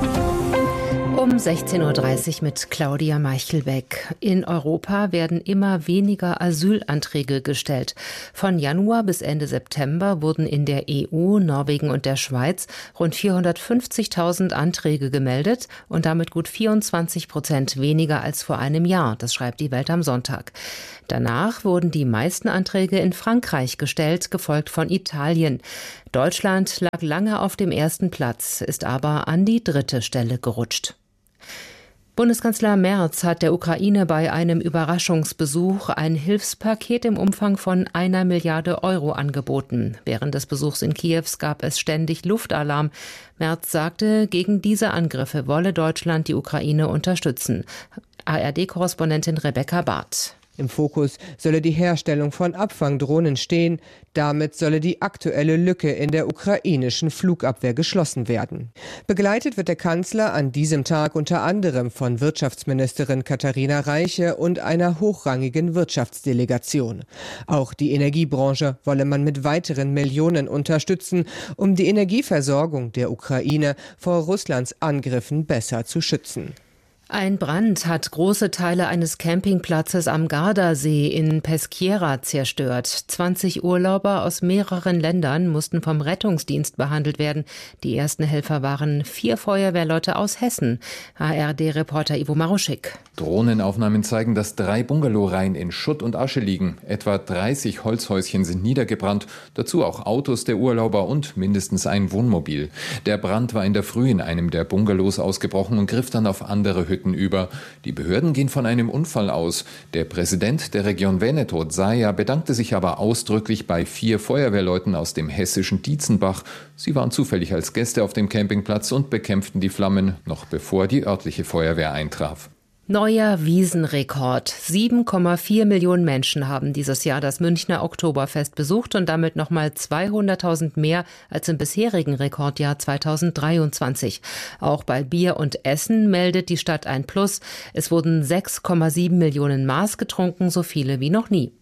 Um sechzehn Uhr dreißig mit Claudia Meichelbeck. In Europa werden immer weniger Asylanträge gestellt. Von Januar bis Ende September wurden in der E U, Norwegen und der Schweiz rund vierhundertfünfzigtausend Anträge gemeldet und damit gut vierundzwanzig Prozent weniger als vor einem Jahr. Das schreibt die Welt am Sonntag. Danach wurden die meisten Anträge in Frankreich gestellt, gefolgt von Italien. Deutschland lag lange auf dem ersten Platz, ist aber an die dritte Stelle gerutscht. Bundeskanzler Merz hat der Ukraine bei einem Überraschungsbesuch ein Hilfspaket im Umfang von einer Milliarde Euro angeboten. Während des Besuchs in Kiew gab es ständig Luftalarm. Merz sagte, gegen diese Angriffe wolle Deutschland die Ukraine unterstützen. A R D-Korrespondentin Rebecca Barth. Im Fokus solle die Herstellung von Abfangdrohnen stehen. Damit solle die aktuelle Lücke in der ukrainischen Flugabwehr geschlossen werden. Begleitet wird der Kanzler an diesem Tag unter anderem von Wirtschaftsministerin Katharina Reiche und einer hochrangigen Wirtschaftsdelegation. Auch die Energiebranche wolle man mit weiteren Millionen unterstützen, um die Energieversorgung der Ukraine vor Russlands Angriffen besser zu schützen. Ein Brand hat große Teile eines Campingplatzes am Gardasee in Peschiera zerstört. zwanzig Urlauber aus mehreren Ländern mussten vom Rettungsdienst behandelt werden. Die ersten Helfer waren vier Feuerwehrleute aus Hessen. A R D-Reporter Ivo Maruschik. Drohnenaufnahmen zeigen, dass drei Bungalowreihen in Schutt und Asche liegen. Etwa dreißig Holzhäuschen sind niedergebrannt, dazu auch Autos der Urlauber und mindestens ein Wohnmobil. Der Brand war in der Früh in einem der Bungalows ausgebrochen und griff dann auf andere Hütten über. Die Behörden gehen von einem Unfall aus. Der Präsident der Region Veneto, Zaia, bedankte sich aber ausdrücklich bei vier Feuerwehrleuten aus dem hessischen Dietzenbach. Sie waren zufällig als Gäste auf dem Campingplatz und bekämpften die Flammen, noch bevor die örtliche Feuerwehr eintraf. Neuer Wiesenrekord. sieben Komma vier Millionen Menschen haben dieses Jahr das Münchner Oktoberfest besucht und damit nochmal zweihunderttausend mehr als im bisherigen Rekordjahr zweitausenddreiundzwanzig. Auch bei Bier und Essen meldet die Stadt ein Plus. Es wurden sechs Komma sieben Millionen Maß getrunken, so viele wie noch nie.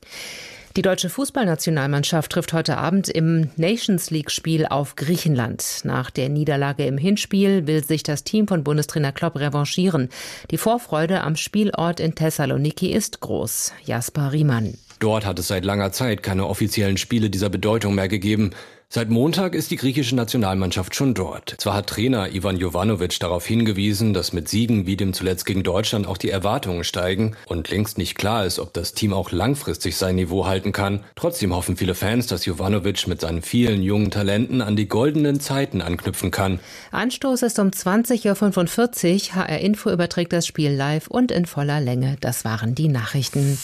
Die deutsche Fußballnationalmannschaft trifft heute Abend im Nations-League-Spiel auf Griechenland. Nach der Niederlage im Hinspiel will sich das Team von Bundestrainer Klopp revanchieren. Die Vorfreude am Spielort in Thessaloniki ist groß. Jasper Riemann. Dort hat es seit langer Zeit keine offiziellen Spiele dieser Bedeutung mehr gegeben. Seit Montag ist die griechische Nationalmannschaft schon dort. Zwar hat Trainer Ivan Jovanovic darauf hingewiesen, dass mit Siegen wie dem zuletzt gegen Deutschland auch die Erwartungen steigen und längst nicht klar ist, ob das Team auch langfristig sein Niveau halten kann. Trotzdem hoffen viele Fans, dass Jovanovic mit seinen vielen jungen Talenten an die goldenen Zeiten anknüpfen kann. Anstoß ist um zwanzig Uhr fünfundvierzig. H R Info überträgt das Spiel live und in voller Länge. Das waren die Nachrichten.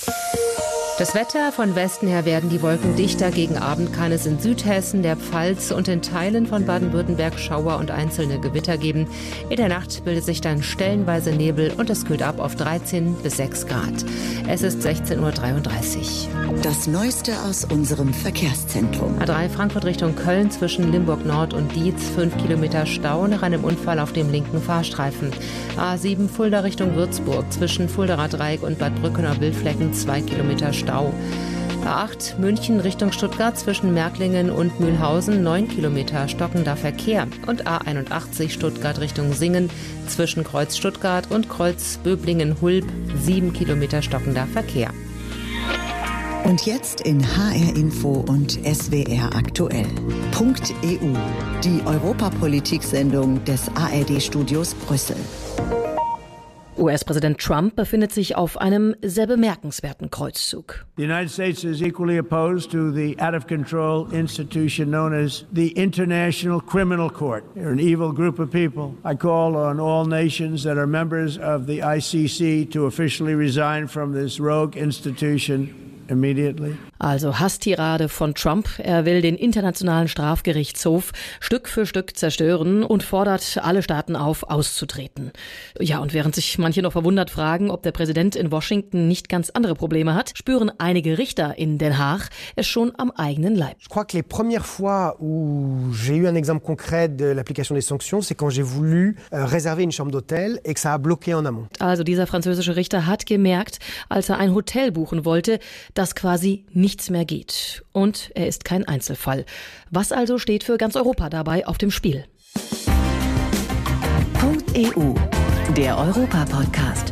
Das Wetter: von Westen her werden die Wolken dichter. Gegen Abend kann es in Südhessen, der Pfalz und in Teilen von Baden-Württemberg Schauer und einzelne Gewitter geben. In der Nacht bildet sich dann stellenweise Nebel und es kühlt ab auf dreizehn bis sechs Grad. Es ist sechzehn Uhr dreiunddreißig. Das Neueste aus unserem Verkehrszentrum. A drei Frankfurt Richtung Köln zwischen Limburg Nord und Dietz, fünf Kilometer Stau nach einem Unfall auf dem linken Fahrstreifen. A sieben Fulda Richtung Würzburg zwischen Fuldaer Dreieck und Bad Brückener Wildflecken, zwei Kilometer Stau. A acht München Richtung Stuttgart zwischen Märklingen und Mühlhausen, neun Kilometer stockender Verkehr. Und A einundachtzig Stuttgart Richtung Singen zwischen Kreuz Stuttgart und Kreuz Böblingen-Hulb, sieben Kilometer stockender Verkehr. Und jetzt in H R Info und S W R aktuell. Punkt E U, die Europapolitik-Sendung des A R D-Studios Brüssel. U S-Präsident Trump befindet sich auf einem sehr bemerkenswerten Kreuzzug. The United States is equally opposed to the out-of-control institution known as the International Criminal Court. They're an evil group of people. I call on all nations that are members of the I C C to officially resign from this rogue institution immediately. Also Hasstirade von Trump. Er will den Internationalen Strafgerichtshof Stück für Stück zerstören und fordert alle Staaten auf, auszutreten. Ja, und während sich manche noch verwundert fragen, ob der Präsident in Washington nicht ganz andere Probleme hat, spüren einige Richter in Den Haag es schon am eigenen Leib. Je crois que les premières fois où j'ai eu un exemple concret de l'application des sanctions, c'est quand j'ai voulu euh, réserver une chambre d'hôtel et que ça a bloqué en amont. Also dieser französische Richter hat gemerkt, als er ein Hotel buchen wollte, dass quasi nichts mehr geht. Und er ist kein Einzelfall. Was also steht für ganz Europa dabei auf dem Spiel? .E U, der Europa-Podcast.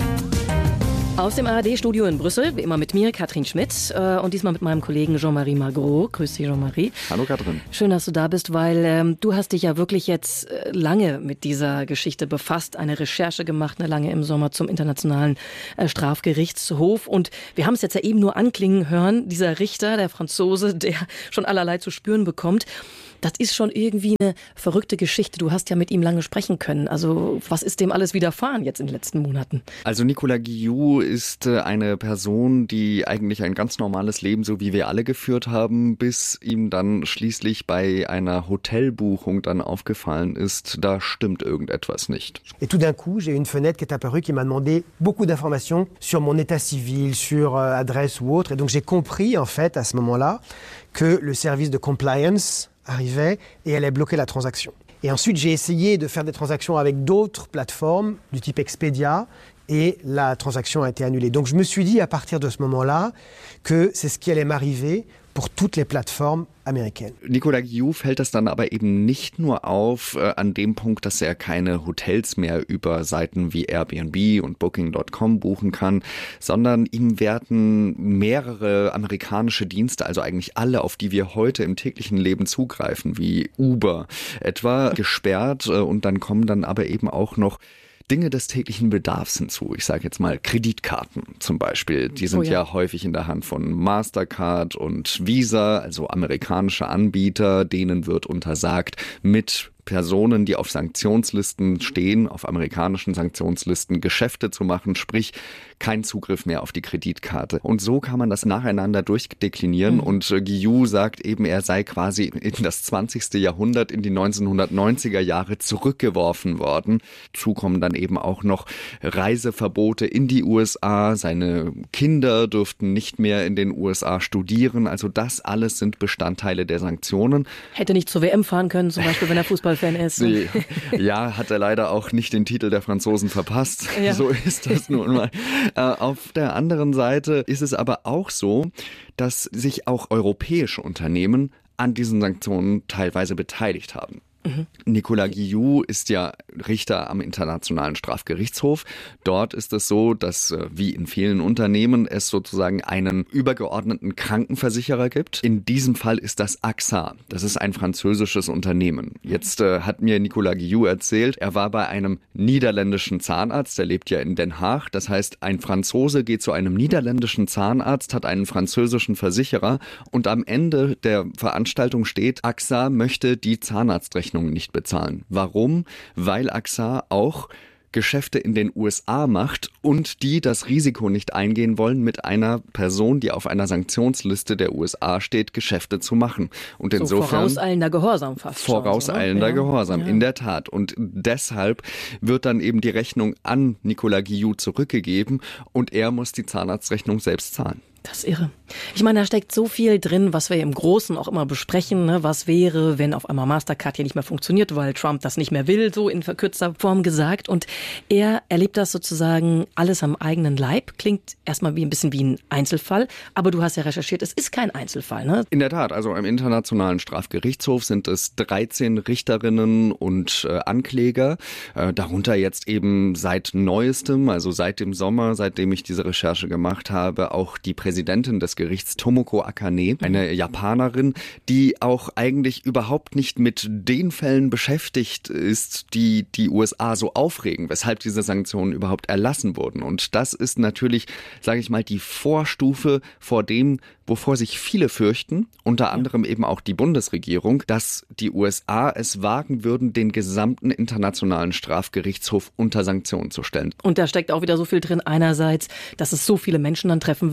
Aus dem A R D-Studio in Brüssel, wie immer mit mir, Katrin Schmidt, äh, und diesmal mit meinem Kollegen Jean-Marie Magro. Grüß dich, Jean-Marie. Hallo, Katrin. Schön, dass du da bist, weil ähm, du hast dich ja wirklich jetzt äh, lange mit dieser Geschichte befasst, eine Recherche gemacht, eine lange im Sommer zum Internationalen äh, Strafgerichtshof. Und wir haben es jetzt ja eben nur anklingen hören, dieser Richter, der Franzose, der schon allerlei zu spüren bekommt. Das ist schon irgendwie eine verrückte Geschichte. Du hast ja mit ihm lange sprechen können. Also was ist dem alles widerfahren jetzt in den letzten Monaten? Also Nicolas Guillou ist eine Person, die eigentlich ein ganz normales Leben, so wie wir alle, geführt haben, bis ihm dann schließlich bei einer Hotelbuchung dann aufgefallen ist, da stimmt irgendetwas nicht. Et tout d'un coup, j'ai une fenêtre qui est apparue qui m'a demandé beaucoup d'informations sur mon état civil, sur euh, adresse ou autre. Et donc j'ai compris en fait à ce moment-là que le service de compliance arrivait et allait bloquer la transaction. Et ensuite, j'ai essayé de faire des transactions avec d'autres plateformes du type Expedia et la transaction a été annulée. Donc je me suis dit à partir de ce moment-là que c'est ce qui allait m'arriver pour toutes les plateformes américaines. Nicolas Guillou fällt das dann aber eben nicht nur auf äh, an dem Punkt, dass er keine Hotels mehr über Seiten wie Airbnb und Booking Punkt com buchen kann, sondern ihm werden mehrere amerikanische Dienste, also eigentlich alle, auf die wir heute im täglichen Leben zugreifen, wie Uber etwa, gesperrt, äh, und dann kommen dann aber eben auch noch Dinge des täglichen Bedarfs hinzu. Ich sage jetzt mal Kreditkarten zum Beispiel. Die sind oh ja. ja häufig in der Hand von Mastercard und Visa, also amerikanische Anbieter. Denen wird untersagt, mit Personen, die auf Sanktionslisten stehen, auf amerikanischen Sanktionslisten Geschäfte zu machen, sprich kein Zugriff mehr auf die Kreditkarte. Und so kann man das nacheinander durchdeklinieren. Mhm. Und äh, Guillou sagt eben, er sei quasi in das zwanzigste Jahrhundert, in die neunzehnhundertneunziger Jahre zurückgeworfen worden. Dazu kommen dann eben auch noch Reiseverbote in die U S A. Seine Kinder dürften nicht mehr in den U S A studieren. Also das alles sind Bestandteile der Sanktionen. Hätte nicht zur W M fahren können, zum Beispiel, wenn er Fußball Fan ist. Nee. Ja, hat er leider auch nicht den Titel der Franzosen verpasst. Ja. So ist das nun mal. Äh, auf der anderen Seite ist es aber auch so, dass sich auch europäische Unternehmen an diesen Sanktionen teilweise beteiligt haben. Mhm. Nicolas Guillou ist ja Richter am Internationalen Strafgerichtshof. Dort ist es so, dass wie in vielen Unternehmen es sozusagen einen übergeordneten Krankenversicherer gibt. In diesem Fall ist das A X A. Das ist ein französisches Unternehmen. Jetzt äh, hat mir Nicolas Guillou erzählt, er war bei einem niederländischen Zahnarzt, der lebt ja in Den Haag. Das heißt, ein Franzose geht zu einem niederländischen Zahnarzt, hat einen französischen Versicherer und am Ende der Veranstaltung steht, A X A möchte die Zahnarztrechnung nicht bezahlen. Warum? Weil A X A auch Geschäfte in den U S A macht und die das Risiko nicht eingehen wollen, mit einer Person, die auf einer Sanktionsliste der U S A steht, Geschäfte zu machen. Und so insofern vorauseilender Gehorsam fast. Vorauseilender schon, Gehorsam, ja. in der Tat. Und deshalb wird dann eben die Rechnung an Nicolas Guillou zurückgegeben und er muss die Zahnarztrechnung selbst zahlen. Das ist irre. Ich meine, da steckt so viel drin, was wir im Großen auch immer besprechen. Ne? Was wäre, wenn auf einmal Mastercard hier nicht mehr funktioniert, weil Trump das nicht mehr will, so in verkürzter Form gesagt. Und er erlebt das sozusagen alles am eigenen Leib. Klingt erstmal wie ein bisschen wie ein Einzelfall. Aber du hast ja recherchiert, es ist kein Einzelfall. Ne? In der Tat, also im Internationalen Strafgerichtshof sind es dreizehn Richterinnen und äh, Ankläger. Äh, darunter jetzt eben seit Neuestem, also seit dem Sommer, seitdem ich diese Recherche gemacht habe, auch die Präsidentin Präsidentin des Gerichts, Tomoko Akane, eine Japanerin, die auch eigentlich überhaupt nicht mit den Fällen beschäftigt ist, die die U S A so aufregen, weshalb diese Sanktionen überhaupt erlassen wurden. Und das ist natürlich, sage ich mal, die Vorstufe vor dem, wovor sich viele fürchten, unter anderem eben auch die Bundesregierung, dass die U S A es wagen würden, den gesamten Internationalen Strafgerichtshof unter Sanktionen zu stellen. Und da steckt auch wieder so viel drin. Einerseits, dass es so viele Menschen dann treffen würde, aber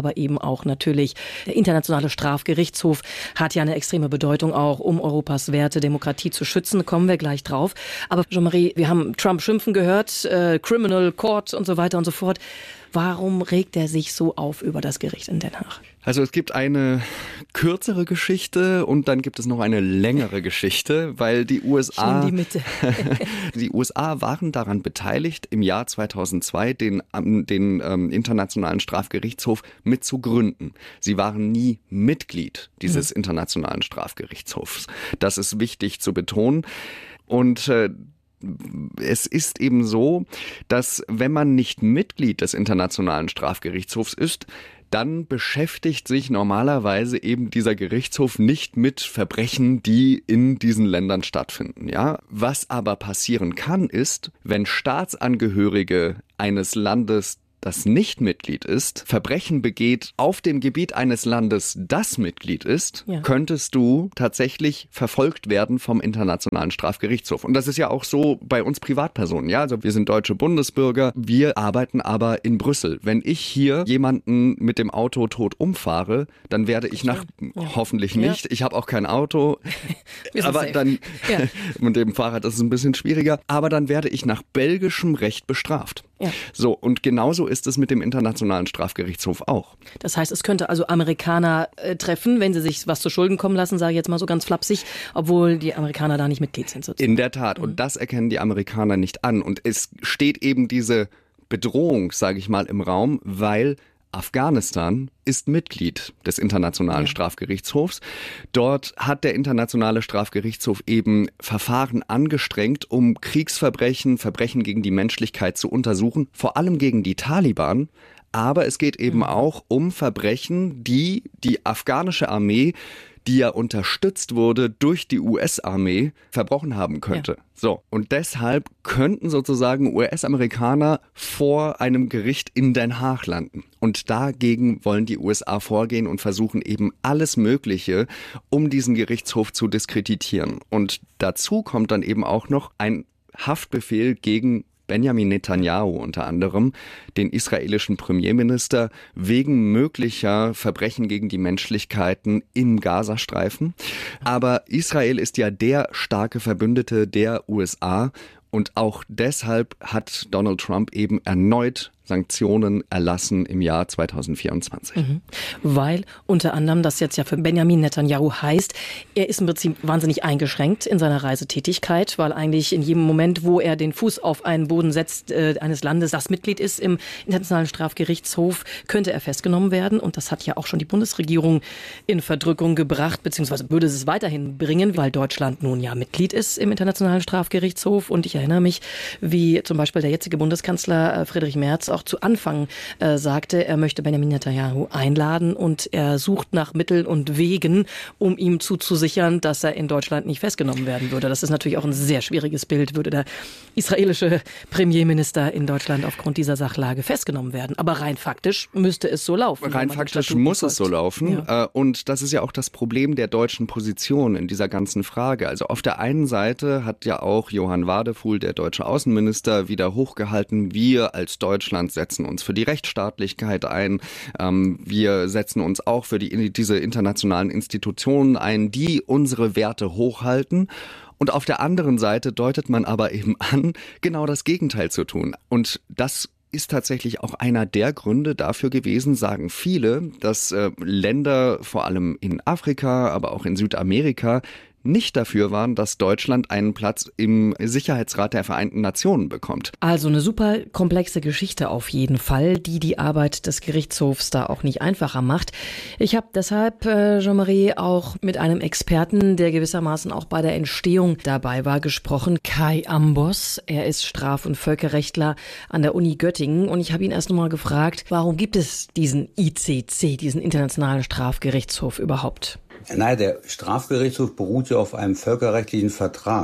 aber eben auch natürlich der Internationale Strafgerichtshof hat ja eine extreme Bedeutung auch, um Europas Werte, Demokratie zu schützen. Kommen wir gleich drauf. Aber Jean-Marie, wir haben Trump schimpfen gehört, äh, Criminal Court und so weiter und so fort. Warum regt er sich so auf über das Gericht in Den Haag? Also es gibt eine kürzere Geschichte und dann gibt es noch eine längere Geschichte, weil die U S A, die Mitte. die U S A waren daran beteiligt, im Jahr zweitausendzwei den, den ähm, Internationalen Strafgerichtshof mit zu gründen. Sie waren nie Mitglied dieses mhm. Internationalen Strafgerichtshofs. Das ist wichtig zu betonen. Und äh, es ist eben so, dass wenn man nicht Mitglied des Internationalen Strafgerichtshofs ist, dann beschäftigt sich normalerweise eben dieser Gerichtshof nicht mit Verbrechen, die in diesen Ländern stattfinden. Ja, was aber passieren kann, ist, wenn Staatsangehörige eines Landes, das nicht Mitglied ist, Verbrechen begeht auf dem Gebiet eines Landes, das Mitglied ist, ja. könntest du tatsächlich verfolgt werden vom Internationalen Strafgerichtshof. Und das ist ja auch so bei uns Privatpersonen. Ja, also wir sind deutsche Bundesbürger, wir arbeiten aber in Brüssel. Wenn ich hier jemanden mit dem Auto tot umfahre, dann werde ich nach, ja. hoffentlich nicht, ja. ich habe auch kein Auto, aber safe. dann, ja. mit dem Fahrrad ist es ein bisschen schwieriger, aber dann werde ich nach belgischem Recht bestraft. Ja. So, und genauso ist es mit dem Internationalen Strafgerichtshof auch. Das heißt, es könnte also Amerikaner äh, treffen, wenn sie sich was zu Schulden kommen lassen, sage ich jetzt mal so ganz flapsig, obwohl die Amerikaner da nicht Mitglied sind. Sozusagen. In der Tat. Mhm. Und das erkennen die Amerikaner nicht an. Und es steht eben diese Bedrohung, sage ich mal, im Raum, weil Afghanistan ist Mitglied des Internationalen ja. Strafgerichtshofs. Dort hat der Internationale Strafgerichtshof eben Verfahren angestrengt, um Kriegsverbrechen, Verbrechen gegen die Menschlichkeit zu untersuchen, vor allem gegen die Taliban. Aber es geht eben mhm. auch um Verbrechen, die die afghanische Armee, die ja unterstützt wurde durch die U S-Armee, verbrochen haben könnte. Ja. So, und deshalb könnten sozusagen U S-Amerikaner vor einem Gericht in Den Haag landen. Und dagegen wollen die U S A vorgehen und versuchen eben alles Mögliche, um diesen Gerichtshof zu diskreditieren. Und dazu kommt dann eben auch noch ein Haftbefehl gegen Benjamin Netanyahu unter anderem, den israelischen Premierminister, wegen möglicher Verbrechen gegen die Menschlichkeiten im Gazastreifen. Aber Israel ist ja der starke Verbündete der U S A und auch deshalb hat Donald Trump eben erneut Sanktionen erlassen im Jahr zweitausendvierundzwanzig. Mhm. Weil unter anderem das jetzt ja für Benjamin Netanyahu heißt, er ist im Prinzip wahnsinnig eingeschränkt in seiner Reisetätigkeit, weil eigentlich in jedem Moment, wo er den Fuß auf einen Boden setzt, äh, eines Landes, das Mitglied ist im Internationalen Strafgerichtshof, könnte er festgenommen werden. Und das hat ja auch schon die Bundesregierung in Verdrückung gebracht, beziehungsweise würde es weiterhin bringen, weil Deutschland nun ja Mitglied ist im Internationalen Strafgerichtshof. Und ich erinnere mich, wie zum Beispiel der jetzige Bundeskanzler äh, Friedrich Merz auch zu Anfang äh, sagte, er möchte Benjamin Netanyahu einladen und er sucht nach Mitteln und Wegen, um ihm zuzusichern, dass er in Deutschland nicht festgenommen werden würde. Das ist natürlich auch ein sehr schwieriges Bild, würde der israelische Premierminister in Deutschland aufgrund dieser Sachlage festgenommen werden. Aber rein faktisch müsste es so laufen. Rein faktisch muss es so laufen. Ja. Und das ist ja auch das Problem der deutschen Position in dieser ganzen Frage. Also auf der einen Seite hat ja auch Johann Wadefuhl, der deutsche Außenminister, wieder hochgehalten, wir als Deutschland setzen uns für die Rechtsstaatlichkeit ein. Ähm, wir setzen uns auch für die, diese internationalen Institutionen ein, die unsere Werte hochhalten. Und auf der anderen Seite deutet man aber eben an, genau das Gegenteil zu tun. Und das ist tatsächlich auch einer der Gründe dafür gewesen, sagen viele, dass äh, Länder, vor allem in Afrika, aber auch in Südamerika, nicht dafür waren, dass Deutschland einen Platz im Sicherheitsrat der Vereinten Nationen bekommt. Also eine super komplexe Geschichte auf jeden Fall, die die Arbeit des Gerichtshofs da auch nicht einfacher macht. Ich habe deshalb, äh, Jean-Marie, auch mit einem Experten, der gewissermaßen auch bei der Entstehung dabei war, gesprochen, Kai Ambos. Er ist Straf- und Völkerrechtler an der Uni Göttingen und ich habe ihn erst nochmal gefragt, warum gibt es diesen I C C, diesen Internationalen Strafgerichtshof überhaupt? Nein, der Strafgerichtshof beruht ja auf einem völkerrechtlichen Vertrag.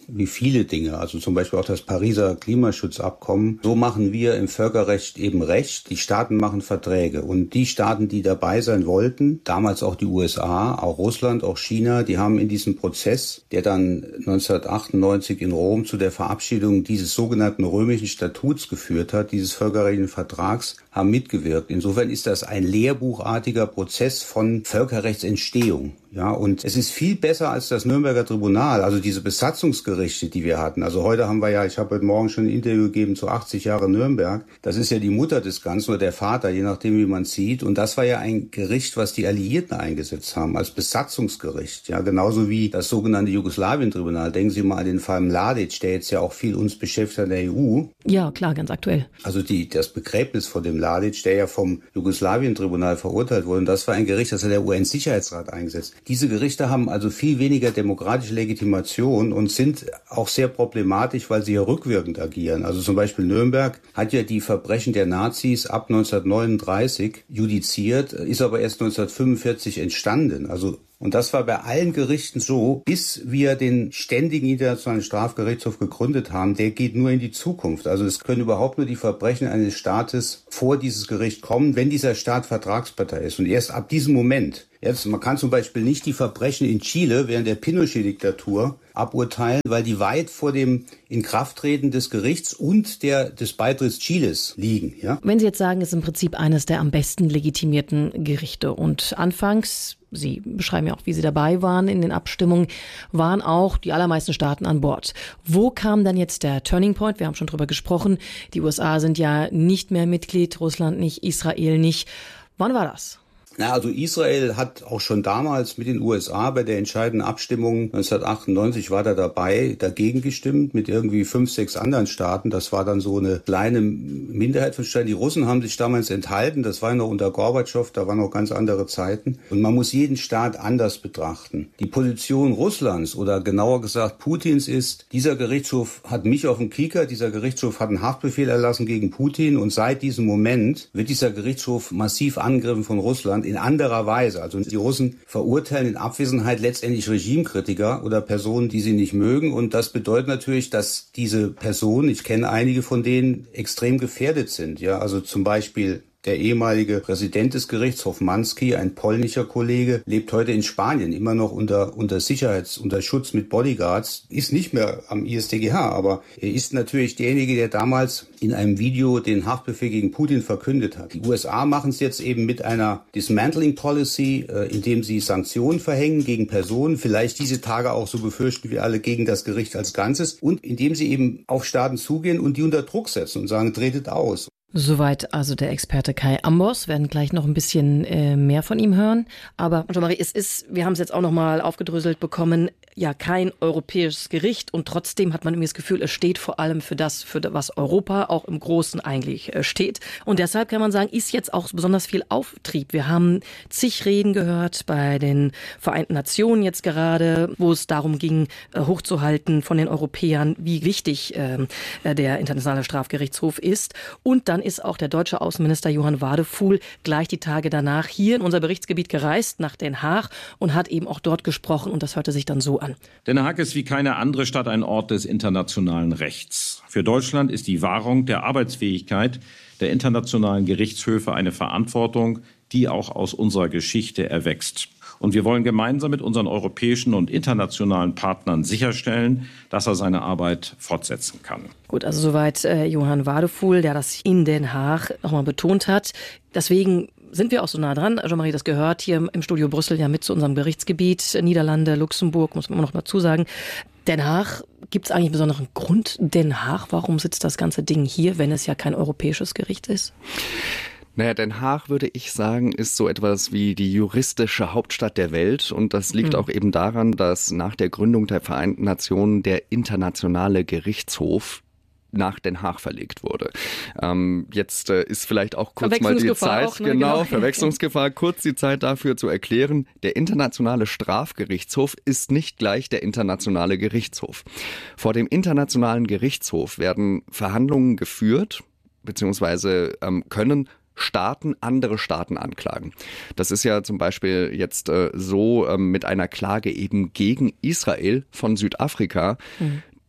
wie viele Dinge, also zum Beispiel auch das Pariser Klimaschutzabkommen. So machen wir im Völkerrecht eben Recht. Die Staaten machen Verträge. Und die Staaten, die dabei sein wollten, damals auch die U S A, auch Russland, auch China, die haben in diesem Prozess, der dann neunzehnhundertachtundneunzig in Rom zu der Verabschiedung dieses sogenannten römischen Statuts geführt hat, dieses völkerrechtlichen Vertrags, haben mitgewirkt. Insofern ist das ein lehrbuchartiger Prozess von Völkerrechtsentstehung. Ja, und es ist viel besser als das Nürnberger Tribunal, also diese Besatzungsgerichte, die wir hatten. Also heute haben wir ja, ich habe heute Morgen schon ein Interview gegeben zu achtzig Jahre Nürnberg. Das ist ja die Mutter des Ganzen oder der Vater, je nachdem, wie man sieht. Und das war ja ein Gericht, was die Alliierten eingesetzt haben, als Besatzungsgericht. Ja, genauso wie das sogenannte Jugoslawien-Tribunal. Denken Sie mal an den Fall Mladic, der jetzt ja auch viel uns beschäftigt hat in der E U. Ja, klar, ganz aktuell. Also die, das Begräbnis von dem Mladic, der ja vom Jugoslawien-Tribunal verurteilt wurde. Und das war ein Gericht, das hat der U N-Sicherheitsrat eingesetzt. Diese Gerichte haben also viel weniger demokratische Legitimation und sind auch sehr problematisch, weil sie ja rückwirkend agieren. Also zum Beispiel Nürnberg hat ja die Verbrechen der Nazis ab neunzehnhundertneununddreißig judiziert, ist aber erst neunzehnhundertfünfundvierzig entstanden. Also und das war bei allen Gerichten so, bis wir den ständigen Internationalen Strafgerichtshof gegründet haben, der geht nur in die Zukunft. Also es können überhaupt nur die Verbrechen eines Staates vor dieses Gericht kommen, wenn dieser Staat Vertragspartei ist. Und erst ab diesem Moment. Jetzt, man kann zum Beispiel nicht die Verbrechen in Chile während der Pinochet-Diktatur aburteilen, weil die weit vor dem Inkrafttreten des Gerichts und der, des Beitritts Chiles liegen. Ja? Wenn Sie jetzt sagen, es ist im Prinzip eines der am besten legitimierten Gerichte und anfangs, Sie beschreiben ja auch, wie Sie dabei waren in den Abstimmungen, waren auch die allermeisten Staaten an Bord. Wo kam dann jetzt der Turning Point? Wir haben schon drüber gesprochen. Die U S A sind ja nicht mehr Mitglied, Russland nicht, Israel nicht. Wann war das? Na, also Israel hat auch schon damals mit den U S A bei der entscheidenden Abstimmung neunzehnhundertachtundneunzig war da dabei, dagegen gestimmt mit irgendwie fünf, sechs anderen Staaten. Das war dann so eine kleine Minderheit von Staaten. Die Russen haben sich damals enthalten. Das war noch unter Gorbatschow, da waren noch ganz andere Zeiten. Und man muss jeden Staat anders betrachten. Die Position Russlands oder genauer gesagt Putins ist, dieser Gerichtshof hat mich auf dem Kieker, dieser Gerichtshof hat einen Haftbefehl erlassen gegen Putin und seit diesem Moment wird dieser Gerichtshof massiv angegriffen von Russland. In anderer Weise. Also die Russen verurteilen in Abwesenheit letztendlich Regimekritiker oder Personen, die sie nicht mögen. Und das bedeutet natürlich, dass diese Personen, ich kenne einige von denen, extrem gefährdet sind. Ja, also zum Beispiel der ehemalige Präsident des Gerichts, Hofmanski, ein polnischer Kollege, lebt heute in Spanien, immer noch unter, unter Sicherheits-, unter Schutz mit Bodyguards, ist nicht mehr am I S T G H, aber er ist natürlich derjenige, der damals in einem Video den Haftbefehl gegen Putin verkündet hat. Die U S A machen es jetzt eben mit einer Dismantling Policy, äh, indem sie Sanktionen verhängen gegen Personen, vielleicht diese Tage auch, so befürchten wir alle, gegen das Gericht als Ganzes und indem sie eben auf Staaten zugehen und die unter Druck setzen und sagen, tretet aus. Soweit also der Experte Kai Ambros. Wir werden gleich noch ein bisschen äh, mehr von ihm hören. Aber Jean-Marie, es ist, wir haben es jetzt auch noch mal aufgedröselt bekommen, ja kein europäisches Gericht und trotzdem hat man irgendwie das Gefühl, es steht vor allem für das, für das, was Europa auch im Großen eigentlich äh, steht. Und deshalb kann man sagen, ist jetzt auch besonders viel Auftrieb. Wir haben zig Reden gehört bei den Vereinten Nationen jetzt gerade, wo es darum ging, äh, hochzuhalten von den Europäern, wie wichtig äh, der Internationale Strafgerichtshof ist. Und dann ist auch der deutsche Außenminister Johann Wadefuhl gleich die Tage danach hier in unser Berichtsgebiet gereist, nach Den Haag, und hat eben auch dort gesprochen und das hörte sich dann so an. Den Haag ist wie keine andere Stadt ein Ort des internationalen Rechts. Für Deutschland ist die Wahrung der Arbeitsfähigkeit der internationalen Gerichtshöfe eine Verantwortung, die auch aus unserer Geschichte erwächst. Und wir wollen gemeinsam mit unseren europäischen und internationalen Partnern sicherstellen, dass er seine Arbeit fortsetzen kann. Gut, also soweit äh, Johann Wadefuhl, der das in Den Haag nochmal betont hat. Deswegen sind wir auch so nah dran. Jean-Marie, das gehört hier im Studio Brüssel ja mit zu unserem Berichtsgebiet. Niederlande, Luxemburg, muss man immer noch dazu sagen. Den Haag, gibt es eigentlich einen besonderen Grund? Den Haag, warum sitzt das ganze Ding hier, wenn es ja kein europäisches Gericht ist? Naja, Den Haag, würde ich sagen, ist so etwas wie die juristische Hauptstadt der Welt. Und das liegt mhm. auch eben daran, dass nach der Gründung der Vereinten Nationen der Internationale Gerichtshof nach Den Haag verlegt wurde. Ähm, jetzt äh, ist vielleicht auch kurz mal die Zeit, auch, ne? genau, genau, Verwechslungsgefahr, kurz die Zeit dafür zu erklären. Der Internationale Strafgerichtshof ist nicht gleich der Internationale Gerichtshof. Vor dem Internationalen Gerichtshof werden Verhandlungen geführt, beziehungsweise ähm, können Staaten andere Staaten anklagen. Das ist ja zum Beispiel jetzt äh, so äh, mit einer Klage eben gegen Israel von Südafrika. Mhm.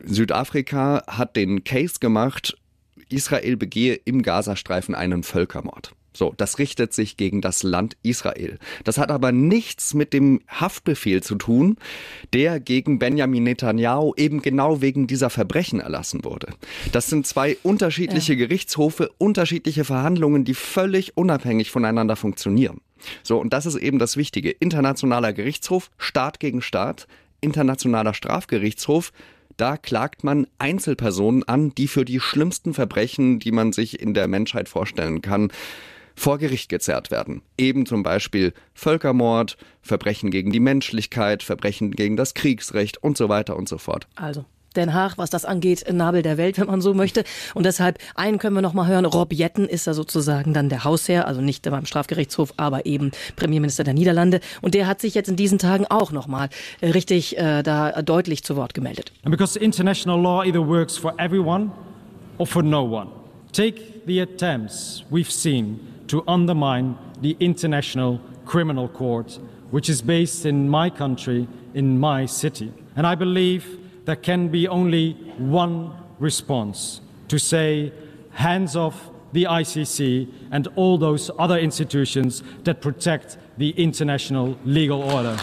Südafrika hat den Case gemacht, Israel begehe im Gazastreifen einen Völkermord. So, das richtet sich gegen das Land Israel. Das hat aber nichts mit dem Haftbefehl zu tun, der gegen Benjamin Netanyahu eben genau wegen dieser Verbrechen erlassen wurde. Das sind zwei unterschiedliche ja. Gerichtshofe, unterschiedliche Verhandlungen, die völlig unabhängig voneinander funktionieren. So, und das ist eben das Wichtige. Internationaler Gerichtshof, Staat gegen Staat, Internationaler Strafgerichtshof. Da klagt man Einzelpersonen an, die für die schlimmsten Verbrechen, die man sich in der Menschheit vorstellen kann, vor Gericht gezerrt werden. Eben zum Beispiel Völkermord, Verbrechen gegen die Menschlichkeit, Verbrechen gegen das Kriegsrecht und so weiter und so fort. Also Den Haag, was das angeht, Nabel der Welt, wenn man so möchte. Und deshalb, einen können wir noch mal hören, Rob Jetten ist da sozusagen dann der Hausherr, also nicht beim Strafgerichtshof, aber eben Premierminister der Niederlande. Und der hat sich jetzt in diesen Tagen auch noch mal richtig äh, da deutlich zu Wort gemeldet. And because international law either works for everyone or for no one. Take the attempts we've seen to undermine the International Criminal Court, which is based in my country, in my city. And I believe there can be only one response, to say hands off the I C C and all those other institutions that protect the international legal order.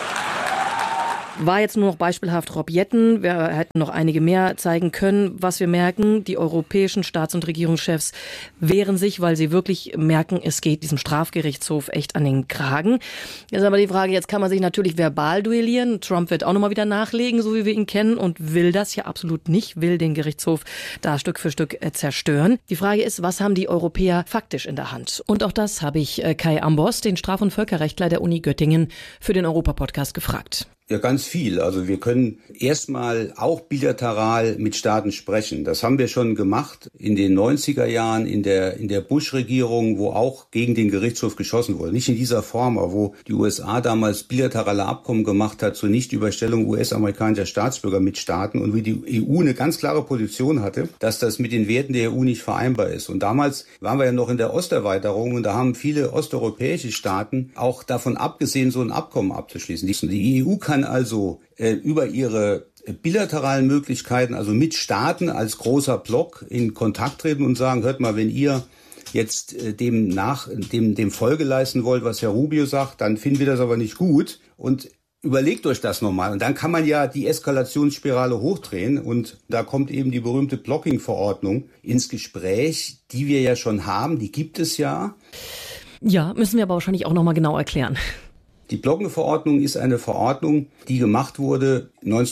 War jetzt nur noch beispielhaft Rob Jetten. Wir hätten noch einige mehr zeigen können. Was wir merken, die europäischen Staats- und Regierungschefs wehren sich, weil sie wirklich merken, es geht diesem Strafgerichtshof echt an den Kragen. Jetzt aber die Frage, jetzt kann man sich natürlich verbal duellieren. Trump wird auch nochmal wieder nachlegen, so wie wir ihn kennen, und will das ja absolut nicht, will den Gerichtshof da Stück für Stück zerstören. Die Frage ist, was haben die Europäer faktisch in der Hand? Und auch das habe ich Kai Ambos, den Straf- und Völkerrechtler der Uni Göttingen, für den Europa-Podcast gefragt. Ja, ganz viel. Also wir können erstmal auch bilateral mit Staaten sprechen. Das haben wir schon gemacht in den neunziger Jahren in der in der Bush-Regierung, wo auch gegen den Gerichtshof geschossen wurde. Nicht in dieser Form, aber wo die U S A damals bilaterale Abkommen gemacht hat zur Nichtüberstellung U S-amerikanischer Staatsbürger mit Staaten und wie die E U eine ganz klare Position hatte, dass das mit den Werten der E U nicht vereinbar ist. Und damals waren wir ja noch in der Osterweiterung und da haben viele osteuropäische Staaten auch davon abgesehen, so ein Abkommen abzuschließen. Die E U kann also äh, über ihre bilateralen Möglichkeiten, also mit Staaten als großer Block in Kontakt treten und sagen, hört mal, wenn ihr jetzt äh, dem nach dem dem Folge leisten wollt, was Herr Rubio sagt, dann finden wir das aber nicht gut und überlegt euch das nochmal. Und dann kann man ja die Eskalationsspirale hochdrehen und da kommt eben die berühmte Blocking-Verordnung ins Gespräch, die wir ja schon haben, die gibt es ja. Ja, müssen wir aber wahrscheinlich auch nochmal genau erklären. Die Blocking-Verordnung ist eine Verordnung, die gemacht wurde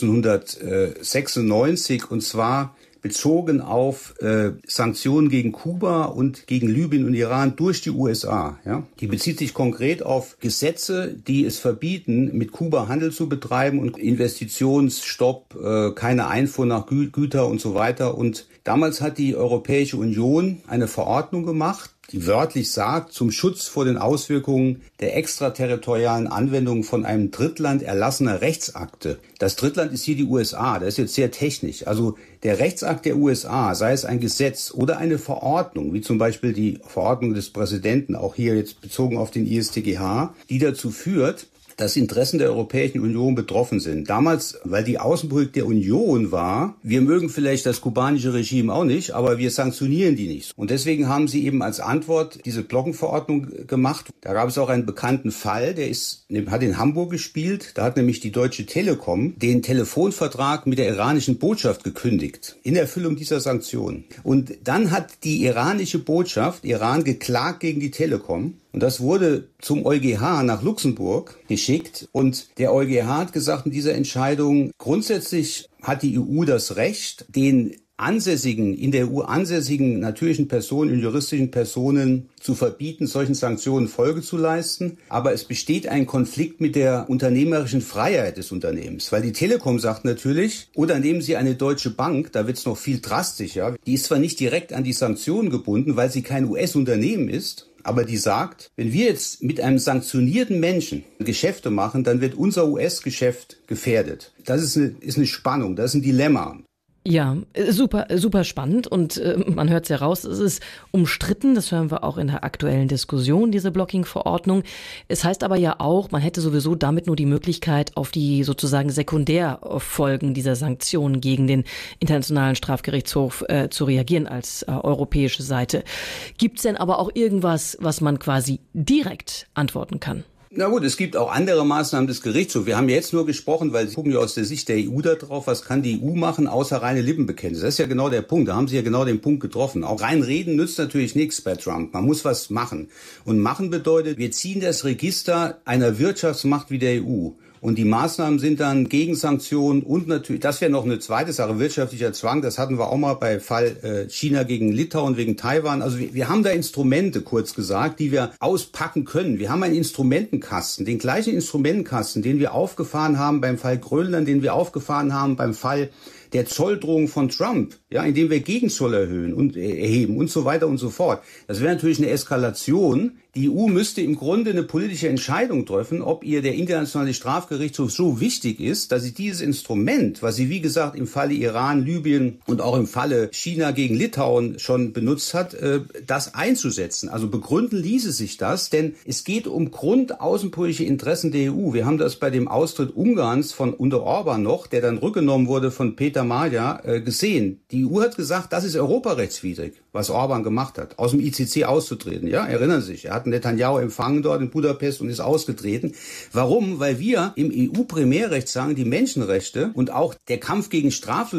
neunzehnhundertsechsundneunzig und zwar bezogen auf äh, Sanktionen gegen Kuba und gegen Libyen und Iran durch die U S A. Ja? Die bezieht sich konkret auf Gesetze, die es verbieten, mit Kuba Handel zu betreiben und Investitionsstopp, äh, keine Einfuhr nach Gü- Güter und so weiter. Und damals hat die Europäische Union eine Verordnung gemacht, die wörtlich sagt, zum Schutz vor den Auswirkungen der extraterritorialen Anwendung von einem Drittland erlassener Rechtsakte. Das Drittland ist hier die U S A, das ist jetzt sehr technisch. Also der Rechtsakt der U S A, sei es ein Gesetz oder eine Verordnung, wie zum Beispiel die Verordnung des Präsidenten, auch hier jetzt bezogen auf den I S T G H, die dazu führt, dass Interessen der Europäischen Union betroffen sind. Damals, weil die Außenpolitik der Union war, wir mögen vielleicht das kubanische Regime auch nicht, aber wir sanktionieren die nicht. Und deswegen haben sie eben als Antwort diese Blockenverordnung gemacht. Da gab es auch einen bekannten Fall, der ist, hat in Hamburg gespielt. Da hat nämlich die Deutsche Telekom den Telefonvertrag mit der iranischen Botschaft gekündigt, in Erfüllung dieser Sanktionen. Und dann hat die iranische Botschaft, Iran, geklagt gegen die Telekom. Und das wurde zum EuGH nach Luxemburg geschickt. Und der EuGH hat gesagt in dieser Entscheidung, grundsätzlich hat die E U das Recht, den ansässigen, in der E U ansässigen natürlichen Personen und juristischen Personen zu verbieten, solchen Sanktionen Folge zu leisten. Aber es besteht ein Konflikt mit der unternehmerischen Freiheit des Unternehmens. Weil die Telekom sagt natürlich, oder nehmen Sie eine deutsche Bank, da wird es noch viel drastischer. Die ist zwar nicht direkt an die Sanktionen gebunden, weil sie kein U S-Unternehmen ist, aber die sagt, wenn wir jetzt mit einem sanktionierten Menschen Geschäfte machen, dann wird unser U S-Geschäft gefährdet. Das ist eine, ist eine Spannung, das ist ein Dilemma. Ja, super, super spannend und äh, man hört es ja raus, es ist umstritten, das hören wir auch in der aktuellen Diskussion, diese Blocking-Verordnung. Es heißt aber ja auch, man hätte sowieso damit nur die Möglichkeit, auf die sozusagen Sekundärfolgen dieser Sanktionen gegen den Internationalen Strafgerichtshof äh, zu reagieren als äh, europäische Seite. Gibt es denn aber auch irgendwas, was man quasi direkt antworten kann? Na gut, es gibt auch andere Maßnahmen des Gerichtshofs. Wir haben jetzt nur gesprochen, weil Sie gucken ja aus der Sicht der E U da drauf, was kann die E U machen, außer reine Lippenbekenntnisse. Das ist ja genau der Punkt. Da haben Sie ja genau den Punkt getroffen. Auch rein reden nützt natürlich nichts bei Trump. Man muss was machen. Und machen bedeutet, wir ziehen das Register einer Wirtschaftsmacht wie der E U. Und die Maßnahmen sind dann Gegensanktionen und natürlich, das wäre noch eine zweite Sache, wirtschaftlicher Zwang. Das hatten wir auch mal bei Fall äh, China gegen Litauen wegen Taiwan. Also wir, wir haben da Instrumente, kurz gesagt, die wir auspacken können. Wir haben einen Instrumentenkasten, den gleichen Instrumentenkasten, den wir aufgefahren haben beim Fall Grönland, den wir aufgefahren haben beim Fall der Zolldrohung von Trump, ja, indem wir Gegenzoll erhöhen und äh, erheben und so weiter und so fort. Das wäre natürlich eine Eskalation. Die E U müsste im Grunde eine politische Entscheidung treffen, ob ihr der Internationale Strafgerichtshof so wichtig ist, dass sie dieses Instrument, was sie wie gesagt im Falle Iran, Libyen und auch im Falle China gegen Litauen schon benutzt hat, äh, das einzusetzen. Also begründen ließe sich das, denn es geht um grundaußenpolitische Interessen der E U. Wir haben das bei dem Austritt Ungarns von unter Orban noch, der dann rückgenommen wurde von Peter Maja, äh, gesehen. Die E U hat gesagt, das ist europarechtswidrig, was Orban gemacht hat, aus dem I C C auszutreten. Ja, erinnern Sie sich, er hat Netanyahu empfangen dort in Budapest und ist ausgetreten. Warum? Weil wir im E U-Primärrecht sagen, die Menschenrechte und auch der Kampf gegen Straflosigkeit